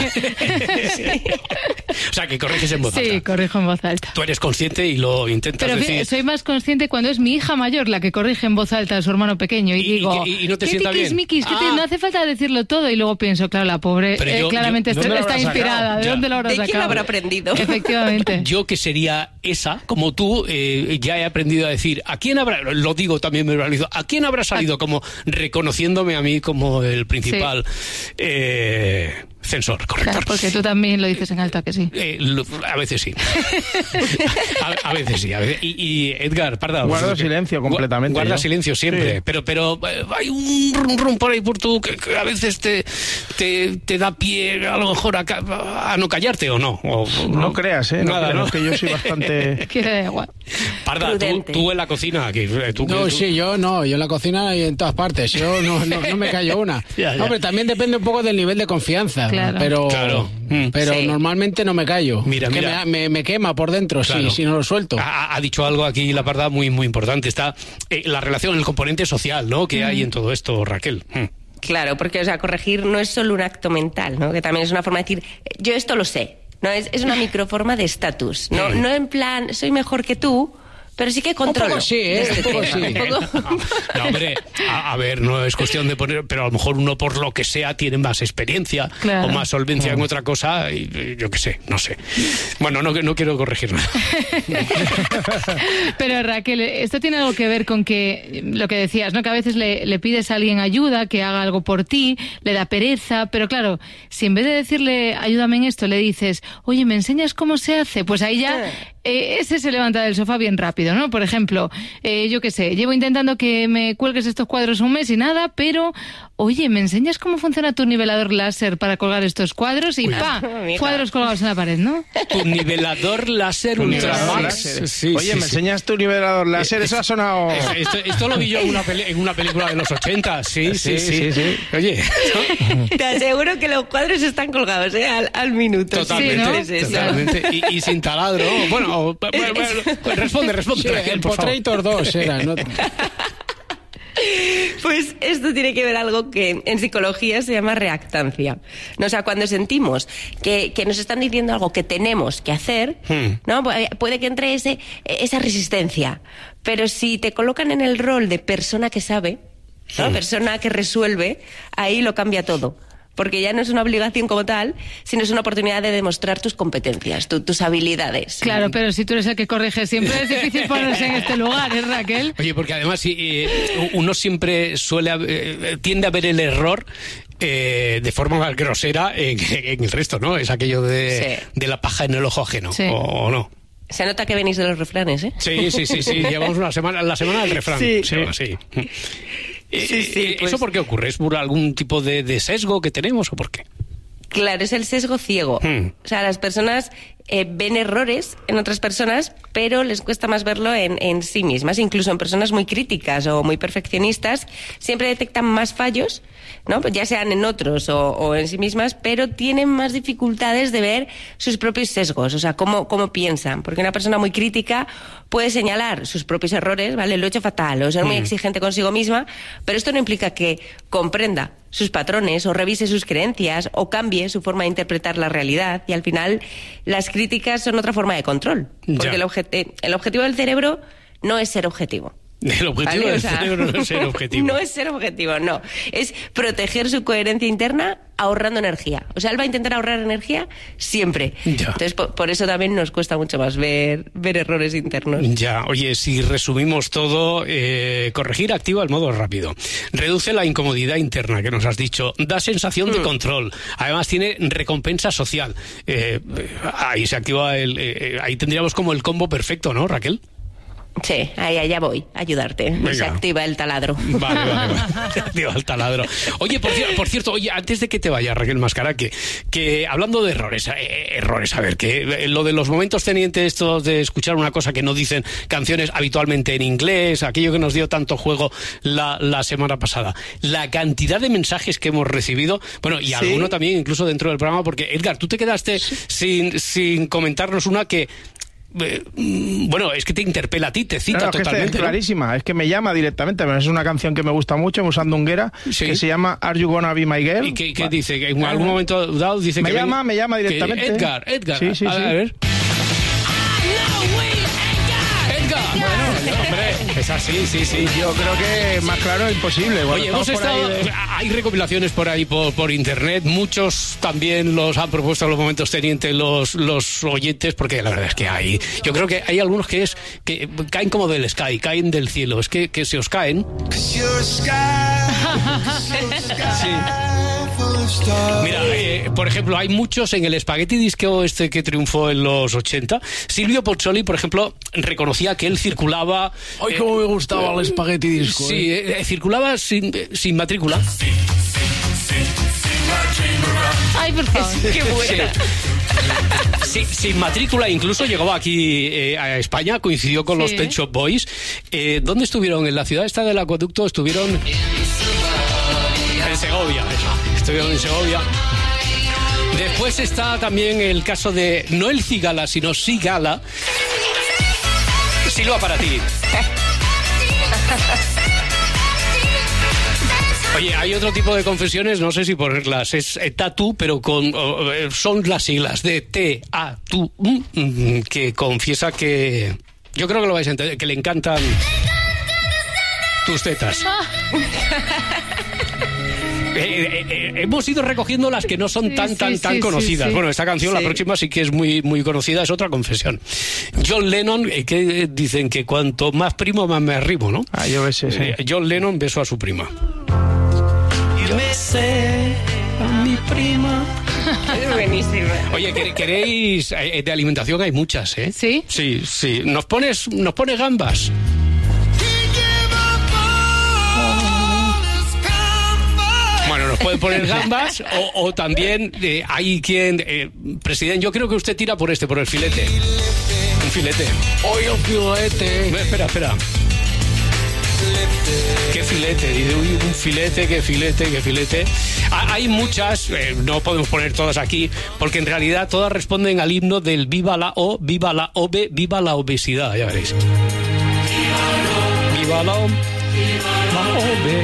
O sea, que corriges en voz alta. Sí, corrijo en voz alta. Tú eres consciente y lo intentas Pero decir. fíjate, soy más consciente cuando es mi hija mayor la que corrige en voz alta a su hermano pequeño y, digo, y- y no te ¿qué sienta tiquis bien? miquis? ¿Qué te- Ah. no hace falta decirlo todo y luego pienso, claro, la pobre Pero eh, yo- claramente yo- está, ¿dónde lo está habrá sacado? inspirada. ¿De Ya. dónde lo habrá ¿De sacado? quién lo habrá aprendido? Efectivamente. Yo que sería esa, como tú, eh, ya he aprendido a decir, ¿a quién habrá, lo digo también me verbalizo, ¿a quién habrá salido como reconociéndome a mí como el principal eh, censor, corrector? Claro, porque tú también lo dices en alto, ¿a que sí? Eh, lo- a veces sí. a, a veces sí. A veces- y, y Edgar, Parda. Guardo vosotros que- silencio completamente, Guarda yo. silencio siempre. Sí. Pero, pero eh, hay un rum rum por ahí por tú que, que a veces te, te, te da pie a lo mejor a, ca- a no callarte o no. O- o No creas, ¿eh? No Nada, creas, ¿no? que yo soy bastante... Que da igual. Parda, tú, tú en la cocina. Que, eh, tú, No, tú- sí, yo no, yo en la cocina y en todas partes, yo no, no, no me callo una. Ya, ya. Hombre, también depende un poco del nivel de confianza, Claro. pero, Claro. Mm. pero Sí. normalmente no me callo. Mira, Es que mira. Me, me- me quema por dentro, Claro. si, si no lo suelto. Ha, ha dicho algo aquí la Parda muy, muy importante. Está eh, la relación, el componente social, ¿no? Que hay en todo esto, Raquel. Mm. Claro, porque, o sea, corregir no es solo un acto mental, ¿no? Que también es una forma de decir, yo esto lo sé. No, es, es una microforma de estatus. No, Mm. no en plan, soy mejor que tú, pero sí que controlo. poco sí, ¿eh? este Un poco tema. sí. Un poco- No, hombre, a, a ver, no es cuestión de poner, pero a lo mejor uno por lo que sea tiene más experiencia Claro. o más solvencia en otra cosa, y, y yo qué sé, no sé. Bueno, no, no quiero corregir nada. Pero Raquel, esto tiene algo que ver con que lo que decías, ¿no? Que a veces le, le pides a alguien ayuda, que haga algo por ti, le da pereza, pero claro, si en vez de decirle ayúdame en esto, le dices, oye, ¿me enseñas cómo se hace? Pues ahí ya eh, ese se levanta del sofá bien rápido, ¿no? Por ejemplo, eh, yo qué sé, llevo intentando que me cuelgues estos cuadros un mes y nada, pero oye, ¿me enseñas cómo funciona tu nivelador láser para colgar estos cuadros? Y Uy. ¡pa! Mira. Cuadros colgados en la pared, ¿no? Tu nivelador láser Tu Ultramax. nivelador láser. Sí, Oye, sí, ¿me sí. enseñas tu nivelador láser? Eso ha sonado... Esto, esto lo vi yo en una, peli- en una película de los ochenta, sí, sí, sí. Sí, sí, sí. Oye, Te aseguro que los cuadros están colgados, ¿eh? Al, al minuto. totalmente, Sí, ¿no? Es eso. totalmente. Y, y sin taladro. Bueno, o- bueno, bueno, pues responde, responde, Sí, Raquel, el por favor. Potrator dos era, ¿no? Pues esto tiene que ver algo que en psicología se llama reactancia. No, o sea, cuando sentimos que, que nos están diciendo algo que tenemos que hacer, Hmm. ¿no? Pu- puede que entre ese, esa resistencia. Pero si te colocan en el rol de persona que sabe, ¿no? Hmm. Persona que resuelve, ahí lo cambia todo. Porque ya no es una obligación como tal, sino es una oportunidad de demostrar tus competencias, tu- tus habilidades. Claro, pero si tú eres el que corrige siempre es difícil ponerse en este lugar, ¿eh, Raquel? Oye, porque además sí, eh, uno siempre suele eh, tiende a ver el error eh, de forma más grosera en, en el resto, ¿no? Es aquello de, Sí. de la paja en el ojo ajeno, Sí. o, o no. Se nota que venís de los refranes, ¿eh? Sí, sí, sí, sí. Llevamos una semana, la semana del refrán. Sí. Sí, sí. Sí, sí, pues... ¿Eso por qué ocurre? ¿Es por algún tipo de, de sesgo que tenemos o por qué? Claro, es el sesgo ciego. Hmm. O sea, las personas eh, ven errores en otras personas, pero les cuesta más verlo en, en sí mismas. Incluso en personas muy críticas o muy perfeccionistas, siempre detectan más fallos, ¿no? Ya sean en otros o, o en sí mismas, pero tienen más dificultades de ver sus propios sesgos, o sea, cómo, cómo piensan. Porque una persona muy crítica puede señalar sus propios errores, ¿vale? Lo he hecho fatal, o ser muy exigente consigo misma, pero esto no implica que comprenda sus patrones o revise sus creencias o cambie su forma de interpretar la realidad, y al final las críticas son otra forma de control, porque el, objet- el objetivo del cerebro no es ser objetivo. El objetivo ¿vale? del o sea, cerebro no es ser objetivo. No es ser objetivo, no. Es proteger su coherencia interna ahorrando energía. O sea, él va a intentar ahorrar energía siempre. Ya. Entonces, por, por eso también nos cuesta mucho más ver, ver errores internos. Ya, oye, si resumimos todo, eh, corregir activa el modo rápido. Reduce la incomodidad interna que nos has dicho. Da sensación mm. de control. Además, tiene recompensa social. Eh, ahí se activa el... Eh, ahí tendríamos como el combo perfecto, ¿no, Raquel? Sí, ahí allá voy a ayudarte. Venga. Se activa el taladro. Vale, vale, vale. Se activa el taladro. Oye, por, por cierto, oye, antes de que te vayas, Raquel Mascara, que, que hablando de errores, eh, errores, a ver, que eh, lo de los momentos tenientes estos de escuchar una cosa que no dicen canciones habitualmente en inglés, aquello que nos dio tanto juego la, la semana pasada, la cantidad de mensajes que hemos recibido, bueno, y ¿sí? alguno también incluso dentro del programa, porque Edgar, tú te quedaste ¿sí? sin, sin comentarnos una que... Eh, bueno, es que te interpela a ti, te cita claro, totalmente. Es, que es clarísima, ¿no? Es que me llama directamente. Es una canción que me gusta mucho, usando Unguera, ¿sí? que se llama Are You Gonna Be My Girl. ¿Y qué, qué Va. dice? Que en algún momento dado dice me que... llama, ven, me llama directamente. Edgar, Edgar. Sí, sí, a, sí. a ver. Bueno, hombre, es así, sí, sí. Yo creo que más claro es imposible. Bueno, Oye, hemos estado... De... Hay recopilaciones por ahí, por, por internet. Muchos también los han propuesto en los momentos tenientes los, los oyentes, porque la verdad es que hay... Yo creo que hay algunos que es que caen como del sky, caen del cielo. Es que, que se os caen. Sí. Mira, eh, por ejemplo, hay muchos en el Spaghetti Disco este que triunfó en los ochenta. Silvio Pozzoli, por ejemplo, reconocía que él circulaba... ¡Ay, cómo me gustaba eh, el Spaghetti Disco! Sí, eh. Eh, circulaba sin, sin matrícula. ¡Ay, por favor! ¡Qué buena! Sí. Sí, sin matrícula, incluso llegó aquí eh, a España, coincidió con sí. los Pet Shop Boys. Eh, ¿Dónde estuvieron? En la ciudad esta del Acueducto estuvieron... En Segovia, eso. Estuvieron en Segovia. Después está también el caso de, no el Cigala, sino Sigala. Silva para ti. Oye, hay otro tipo de confesiones, no sé si ponerlas, es eh, Tatu, pero con oh, son las siglas de T A T U, mm, que confiesa que, yo creo que lo vais a entender, que le encantan tus tetas. Eh, eh, eh, hemos ido recogiendo las que no son tan, sí, tan, sí, tan sí, conocidas. Sí, sí. Bueno, esta canción, sí. la próxima sí que es muy, muy conocida, es otra confesión. John Lennon, eh, que dicen que cuanto más primo, más me arrimo, ¿no? Ah, yo besé, sí. eh, John Lennon besó a su prima. Yo besé a mi prima. Es buenísima. Oye, ¿queréis? Eh, de alimentación hay muchas, ¿eh? ¿Sí? Sí, sí. ¿Nos pones, nos pones gambas? Bueno, nos pueden poner gambas o, o también eh, hay quien... Eh, presidente, yo creo que usted tira por este, por el filete. Un filete. Oye, un filete. Espera, espera. ¿Qué filete? Dice, uy, un filete, qué filete, qué filete. Ah, hay muchas, eh, no podemos poner todas aquí, porque en realidad todas responden al himno del Viva la O, Viva la O B, Viva la obesidad, ya veréis. Viva la O, la O B.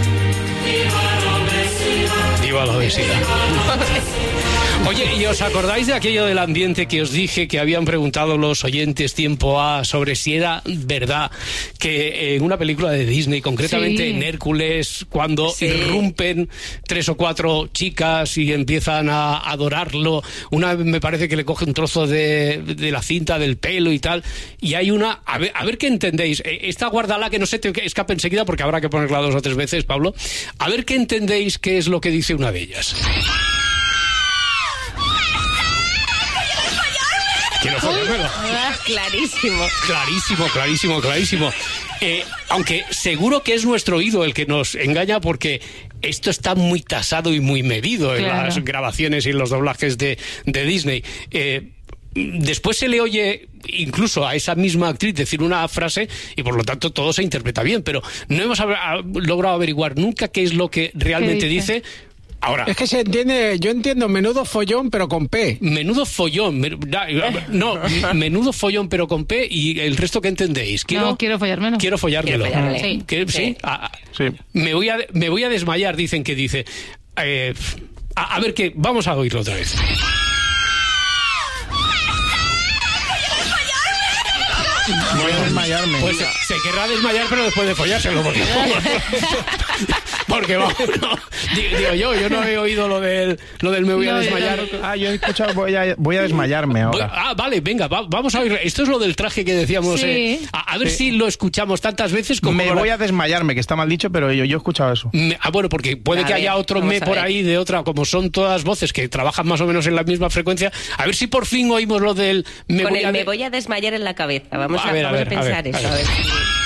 Viva la obesidad. Oye, ¿y os acordáis de aquello del ambiente que os dije que habían preguntado los oyentes tiempo A sobre si era verdad que en una película de Disney, concretamente sí. en Hércules, cuando sí. irrumpen tres o cuatro chicas y empiezan a adorarlo, una me parece que le coge un trozo de, de la cinta del pelo y tal, y hay una, a ver, a ver qué entendéis, esta guárdala que no se te escape enseguida porque habrá que ponerla dos o tres veces, Pablo, a ver qué entendéis qué es lo que dice una de ellas. quiero follármelo. Clarísimo. Clarísimo, clarísimo, clarísimo. Eh, aunque seguro que es nuestro oído el que nos engaña, porque esto está muy tasado y muy medido en Claro. las grabaciones y en los doblajes de, de Disney. Eh, después se le oye incluso a esa misma actriz decir una frase y por lo tanto todo se interpreta bien, pero no hemos a- a- logrado averiguar nunca qué es lo que realmente ¿Qué dice? dice. Ahora, Es que se entiende, yo entiendo menudo follón, pero con P. menudo follón, men- da- no, menudo follón pero con P, y el resto que entendéis. Quiero, No, quiero follármelo. Quiero follármelo. Quiero follármelo. Sí. ¿Qué? ¿Sí? Sí. Ah, ah. Me, voy a, me voy a desmayar, dicen que dice. Eh, a, a ver qué, vamos a oírlo otra vez. Voy a desmayarme. Pues se, se querrá desmayar, pero después de follárselo. Porque, porque vamos, no, digo, digo yo, yo no he oído lo del, lo del me voy a No, desmayar. Ah, yo he escuchado voy a, voy a desmayarme Voy- ahora. ah, vale, venga, va- vamos a oír. Esto es lo del traje que decíamos. Sí. eh, a, a ver Sí. si lo escuchamos tantas veces como. Me ahora. voy a desmayarme, que está mal dicho, pero yo, yo he escuchado eso. Me- ah, bueno, porque puede A que ver, haya otro vamos me a por ver. ahí de otra, como son todas voces que trabajan más o menos en la misma frecuencia. A ver si por fin oímos lo del me Con voy el a me de- voy a desmayar en la cabeza. Vamos A a, ver, a vamos a ver, a pensar ver, a eso. ver. A ver.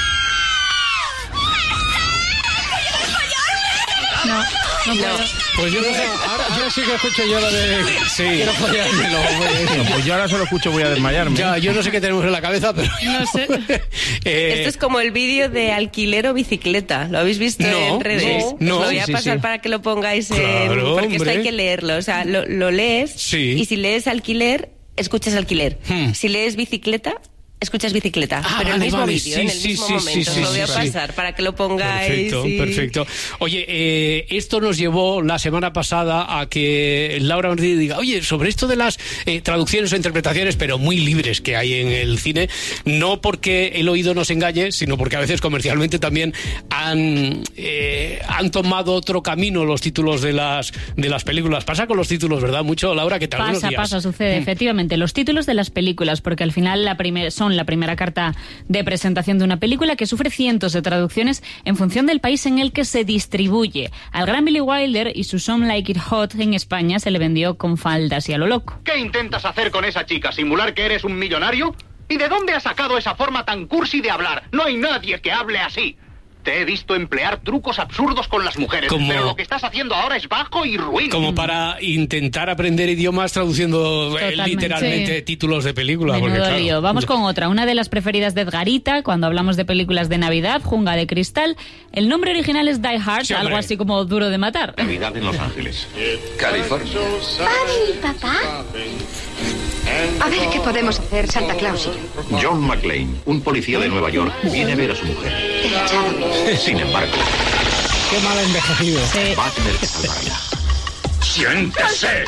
No, no puedo. Pues yo no sé. Ahora, ahora sí que escucho yo lo de... Sí. Quiero follármelo. No, pues yo ahora solo escucho voy a desmayarme. Ya, yo no sé qué tenemos en la cabeza, pero. No sé. eh, Esto es como el vídeo de alquiler o bicicleta. ¿Lo habéis visto No, en redes? no, no. Os lo voy a Sí, sí, pasar sí. para que lo pongáis en... Claro, porque esto hombre. hay que leerlo. O sea, lo, lo lees Sí. y si lees alquiler, escuchas alquiler. Hmm. Si lees bicicleta, escuchas bicicleta. Ah, pero en el vale, mismo vale, vídeo, sí, en el sí, mismo sí, momento. sí, Os sí, lo voy a sí. pasar para que lo pongáis. Perfecto, y- perfecto. Oye, eh, esto nos llevó la semana pasada a que Laura Martínez diga, oye, sobre esto de las eh, traducciones o interpretaciones, pero muy libres que hay en el cine, no porque el oído nos engañe, sino porque a veces comercialmente también han, eh, han tomado otro camino los títulos de las, de las películas. Pasa con los títulos, ¿verdad? Mucho, Laura, que tal buenos Pasa, días. pasa, sucede. Efectivamente, los títulos de las películas, porque al final la primer- son la primera carta de presentación de una película que sufre cientos de traducciones en función del país en el que se distribuye. Al gran Billy Wilder y su Some Like It Hot en España se le vendió con faldas y a lo loco. ¿Qué intentas hacer con esa chica? ¿Simular que eres un millonario? ¿Y de dónde has sacado esa forma tan cursi de hablar? No hay nadie que hable así. Te he visto emplear trucos absurdos con las mujeres, Como- pero lo que estás haciendo ahora es bajo y ruin. Como para intentar aprender idiomas traduciendo eh, Totalmente. literalmente Sí. títulos de película. porque, Menudo claro, lío. Vamos con otra, una de las preferidas de Edgarita cuando hablamos de películas de Navidad, Jungla de Cristal. El nombre original es Die Hard, Sí, hombre. algo así como Duro de Matar. Navidad en Los Ángeles, California. Papi, papá. A ver qué podemos hacer, Santa Claus. John McClane, un policía de Nueva York, viene a ver a su mujer. Sin embargo, Qué mal envejecido. va a tener que salvarla. ¡Siéntese!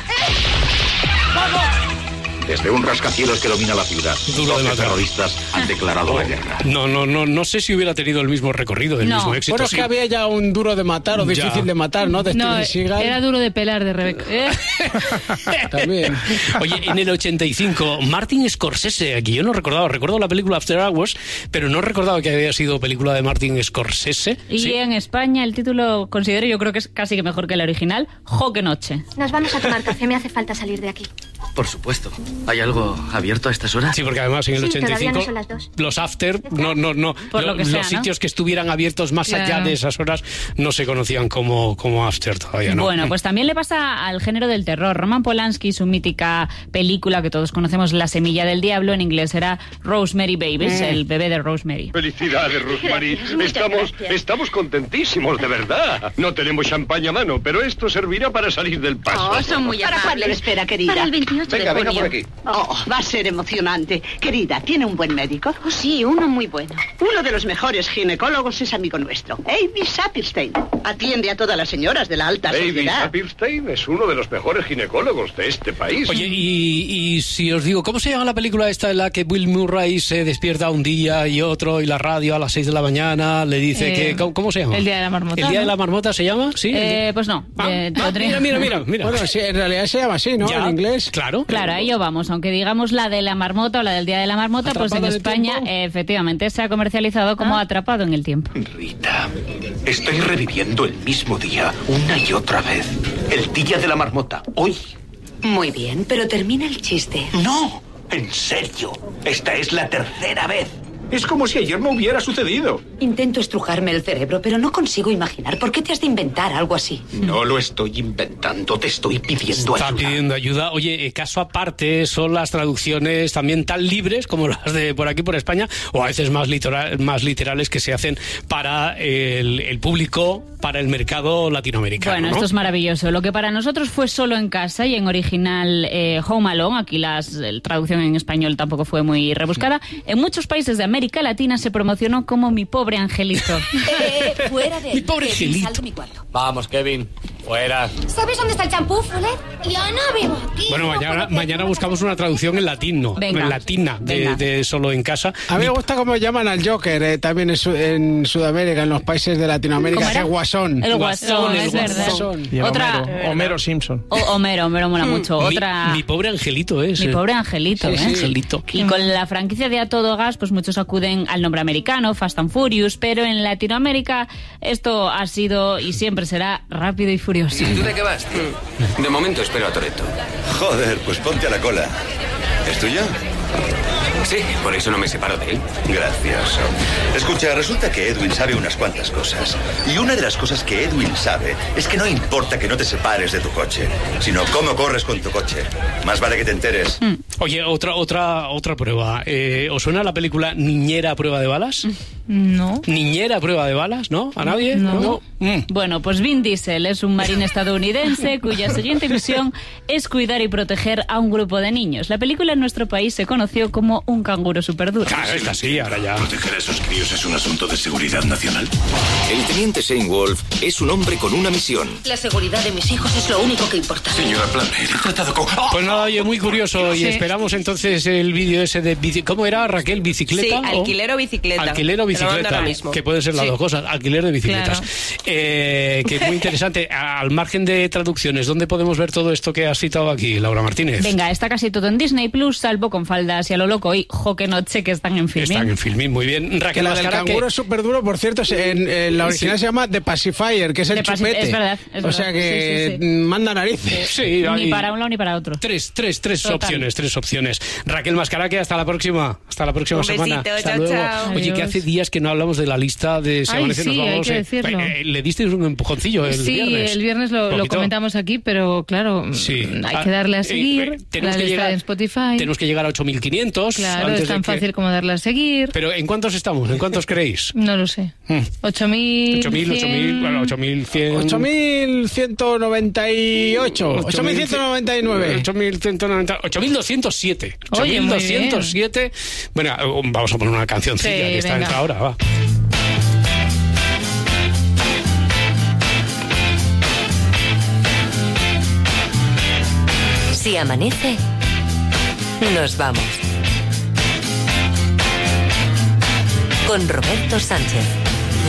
Desde un rascacielos que domina la ciudad, Duro de doce matar. terroristas han declarado la guerra. No, no, no, no sé si hubiera tenido el mismo recorrido, el mismo éxito. Bueno, es sí. que había ya un duro de matar o Ya. difícil de matar, ¿no? De No, Steven Seagal. era duro de pelar de Rebeca. También. Oye, en el ochenta y cinco, Martin Scorsese, aquí yo no recordaba, recuerdo la película After Hours, pero no recordaba que había sido película de Martin Scorsese. Y Sí. en España el título considero, yo creo que es casi que mejor que el original, Joque Noche. Nos vamos a tomar café, me hace falta salir de aquí. Por supuesto. ¿Hay algo abierto a estas horas? Sí, porque además en el Sí, ochenta y todavía cinco no son las dos. los after, no, no, no, Por lo que los sea, ¿no? sitios que estuvieran abiertos más allá Claro. de esas horas no se conocían como, como after todavía, ¿no? Bueno, pues también le pasa al género del terror. Roman Polanski, su mítica película que todos conocemos, La semilla del diablo, en inglés era Rosemary Babies, Mm. el bebé de Rosemary. Felicidades, Rosemary. Gracias, muchas Estamos, gracias. estamos contentísimos, de verdad. No tenemos champaña a mano, pero esto servirá para salir del paso. Oh, son muy ¿Para amables. cuándo lo espera, querida? Para el veintiocho Venga, de venga junio. por aquí. Oh, va a ser emocionante. Querida, ¿tiene un buen médico? Oh, sí, uno muy bueno. Uno de los mejores ginecólogos es amigo nuestro, Avi Saperstein. Atiende a todas las señoras de la alta David sociedad. Saperstein es uno de los mejores ginecólogos de este país. Oye, y, y si os digo, ¿cómo se llama la película esta en la que Bill Murray se despierta un día y otro y la radio a las seis de la mañana le dice Eh, que... ¿Cómo, cómo se llama? El Día de la Marmota, ¿El Día ¿no? de la Marmota se llama? Sí. Eh, pues no. Ah, eh, ah, tendría- mira, mira, mira, mira. Bueno, sí, en realidad se llama así, ¿no? Ya, En inglés. Claro. Claro, a ello vamos. Aunque digamos la de la marmota o la del Día de la Marmota, pues en ¿Atrapado en el España tiempo? eh, efectivamente se ha comercializado como Atrapado en el Tiempo. Rita, estoy reviviendo el mismo día una y otra vez. El día de la marmota, hoy. Muy bien, pero termina el chiste. No, ¿En serio? Esta es la tercera vez. Es como si ayer no hubiera sucedido. Intento estrujarme el cerebro, pero no consigo imaginar. ¿Por qué te has de inventar algo así? No lo estoy inventando, te estoy pidiendo Está ayuda. pidiendo ayuda. Oye, eh, caso aparte son las traducciones también tan libres como las de por aquí, por España, o a veces más, literal, más literales que se hacen para el, el público, para el mercado latinoamericano. Bueno, ¿no? esto es maravilloso. Lo que para nosotros fue Solo en casa y en original eh, Home Alone, aquí las, la traducción en español tampoco fue muy rebuscada, en muchos países de América Latina se promocionó como Mi pobre angelito. Eh, fuera de... Mi pobre Kevin, angelito. sal de mi cuarto. Vamos, Kevin, fuera. ¿Sabes dónde está el champú, Fuller? Yo no vivo aquí. Bueno, mañana, mañana buscamos una traducción en latín, ¿no? Venga. En latina, de, Venga. de Solo en casa. A mí me gusta cómo llaman al Joker eh, también en, Su- en Sudamérica, en los países de Latinoamérica, ¿Cómo que era? es Guasón. El Guasón, es verdad. Y el Otra- Homero, Homero Simpson. O- Homero, Homero mola mucho. Mi- Otra... Mi, pobre angelito es. Mi eh. pobre angelito, Sí, ¿eh? sí. Angelito. Y con la franquicia de A Todo Gas, pues muchos acuden al nombre americano, Fast and Furious, pero en Latinoamérica esto ha sido y siempre será Rápido y Furioso. ¿Tú de qué vas, tío? De momento espero a Toretto. Joder, pues ponte a la cola. ¿Es tuyo? Sí, por eso no me separo de él. Gracias. Escucha, resulta que Edwin sabe unas cuantas cosas. Y una de las cosas que Edwin sabe es que no importa que no te separes de tu coche, sino cómo corres con tu coche. Más vale que te enteres. Oye, otra otra otra prueba. Eh, ¿Os suena la película Niñera a prueba de balas? No. Niñera a prueba de balas, ¿no? ¿A nadie? No. Mm. Bueno, pues Vin Diesel es un marín estadounidense cuya siguiente misión es cuidar y proteger a un grupo de niños. La película en nuestro país se conoció como Un canguro superduro. Claro, esta sí, ahora ya. ¿Proteger a esos críos es un asunto de seguridad nacional? El teniente Shane Wolf es un hombre con una misión. La seguridad de mis hijos es lo único que importa. Señora Planner, he tratado con... Pues nada, oye, muy curioso. Y Sí. esperamos entonces el vídeo ese de... bici- ¿Cómo era, Raquel? ¿Bicicleta? Sí, o- alquiler o bicicleta. Alquiler o Te lo mando bicicleta, ahora mismo. que pueden ser las Sí. dos cosas, alquiler de bicicletas. Claro. Eh, que muy interesante. Al margen de traducciones, ¿dónde podemos ver todo esto que has citado aquí, Laura Martínez? Venga, está casi todo en Disney Plus, salvo con Faldas y a lo loco y Joque Noche, que están en Filmin. Están en Filmin, muy bien. Que Raquel la del Mascara, canguro que- es súper duro, por cierto, se- en, en la original Sí. se llama The Pacifier, que es el The Paci- chupete. es verdad, es o sea verdad. que Sí, sí, manda narices. Sí, Ni hay para un lado ni para otro. tres, tres, tres Total. opciones, tres opciones. Raquel Mascaraque, hasta la próxima. Hasta la próxima Un semana. besito, Hasta chao, luego. chao. Oye, que Adiós. hace días que no hablamos de la lista de Se Ay, Amanece, nos sí, hay vamos. que eh, decirlo. eh, le disteis un empujoncillo el Sí, viernes. el viernes lo, lo Poquito. comentamos aquí, pero claro, Sí. hay Ah, que darle a eh, seguir. eh, tenemos la que lista llegar- en Spotify. Tenemos que llegar a ocho mil quinientos. Claro, antes es tan de que- fácil como darle a seguir. Pero ¿en cuántos estamos? ¿En cuántos creéis? No lo sé. Hmm. ocho mil. ocho mil, ocho mil, bueno, ocho mil cien. ocho mil ciento noventa y ocho. ocho mil ciento noventa y nueve. ocho mil ciento noventa, ocho mil doscientos siete. Oye, muy ocho mil doscientos siete. Bueno, vamos a poner una cancioncilla Sí, que está venga. entrada ahora, va. Si amanece, nos vamos. Con Roberto Sánchez.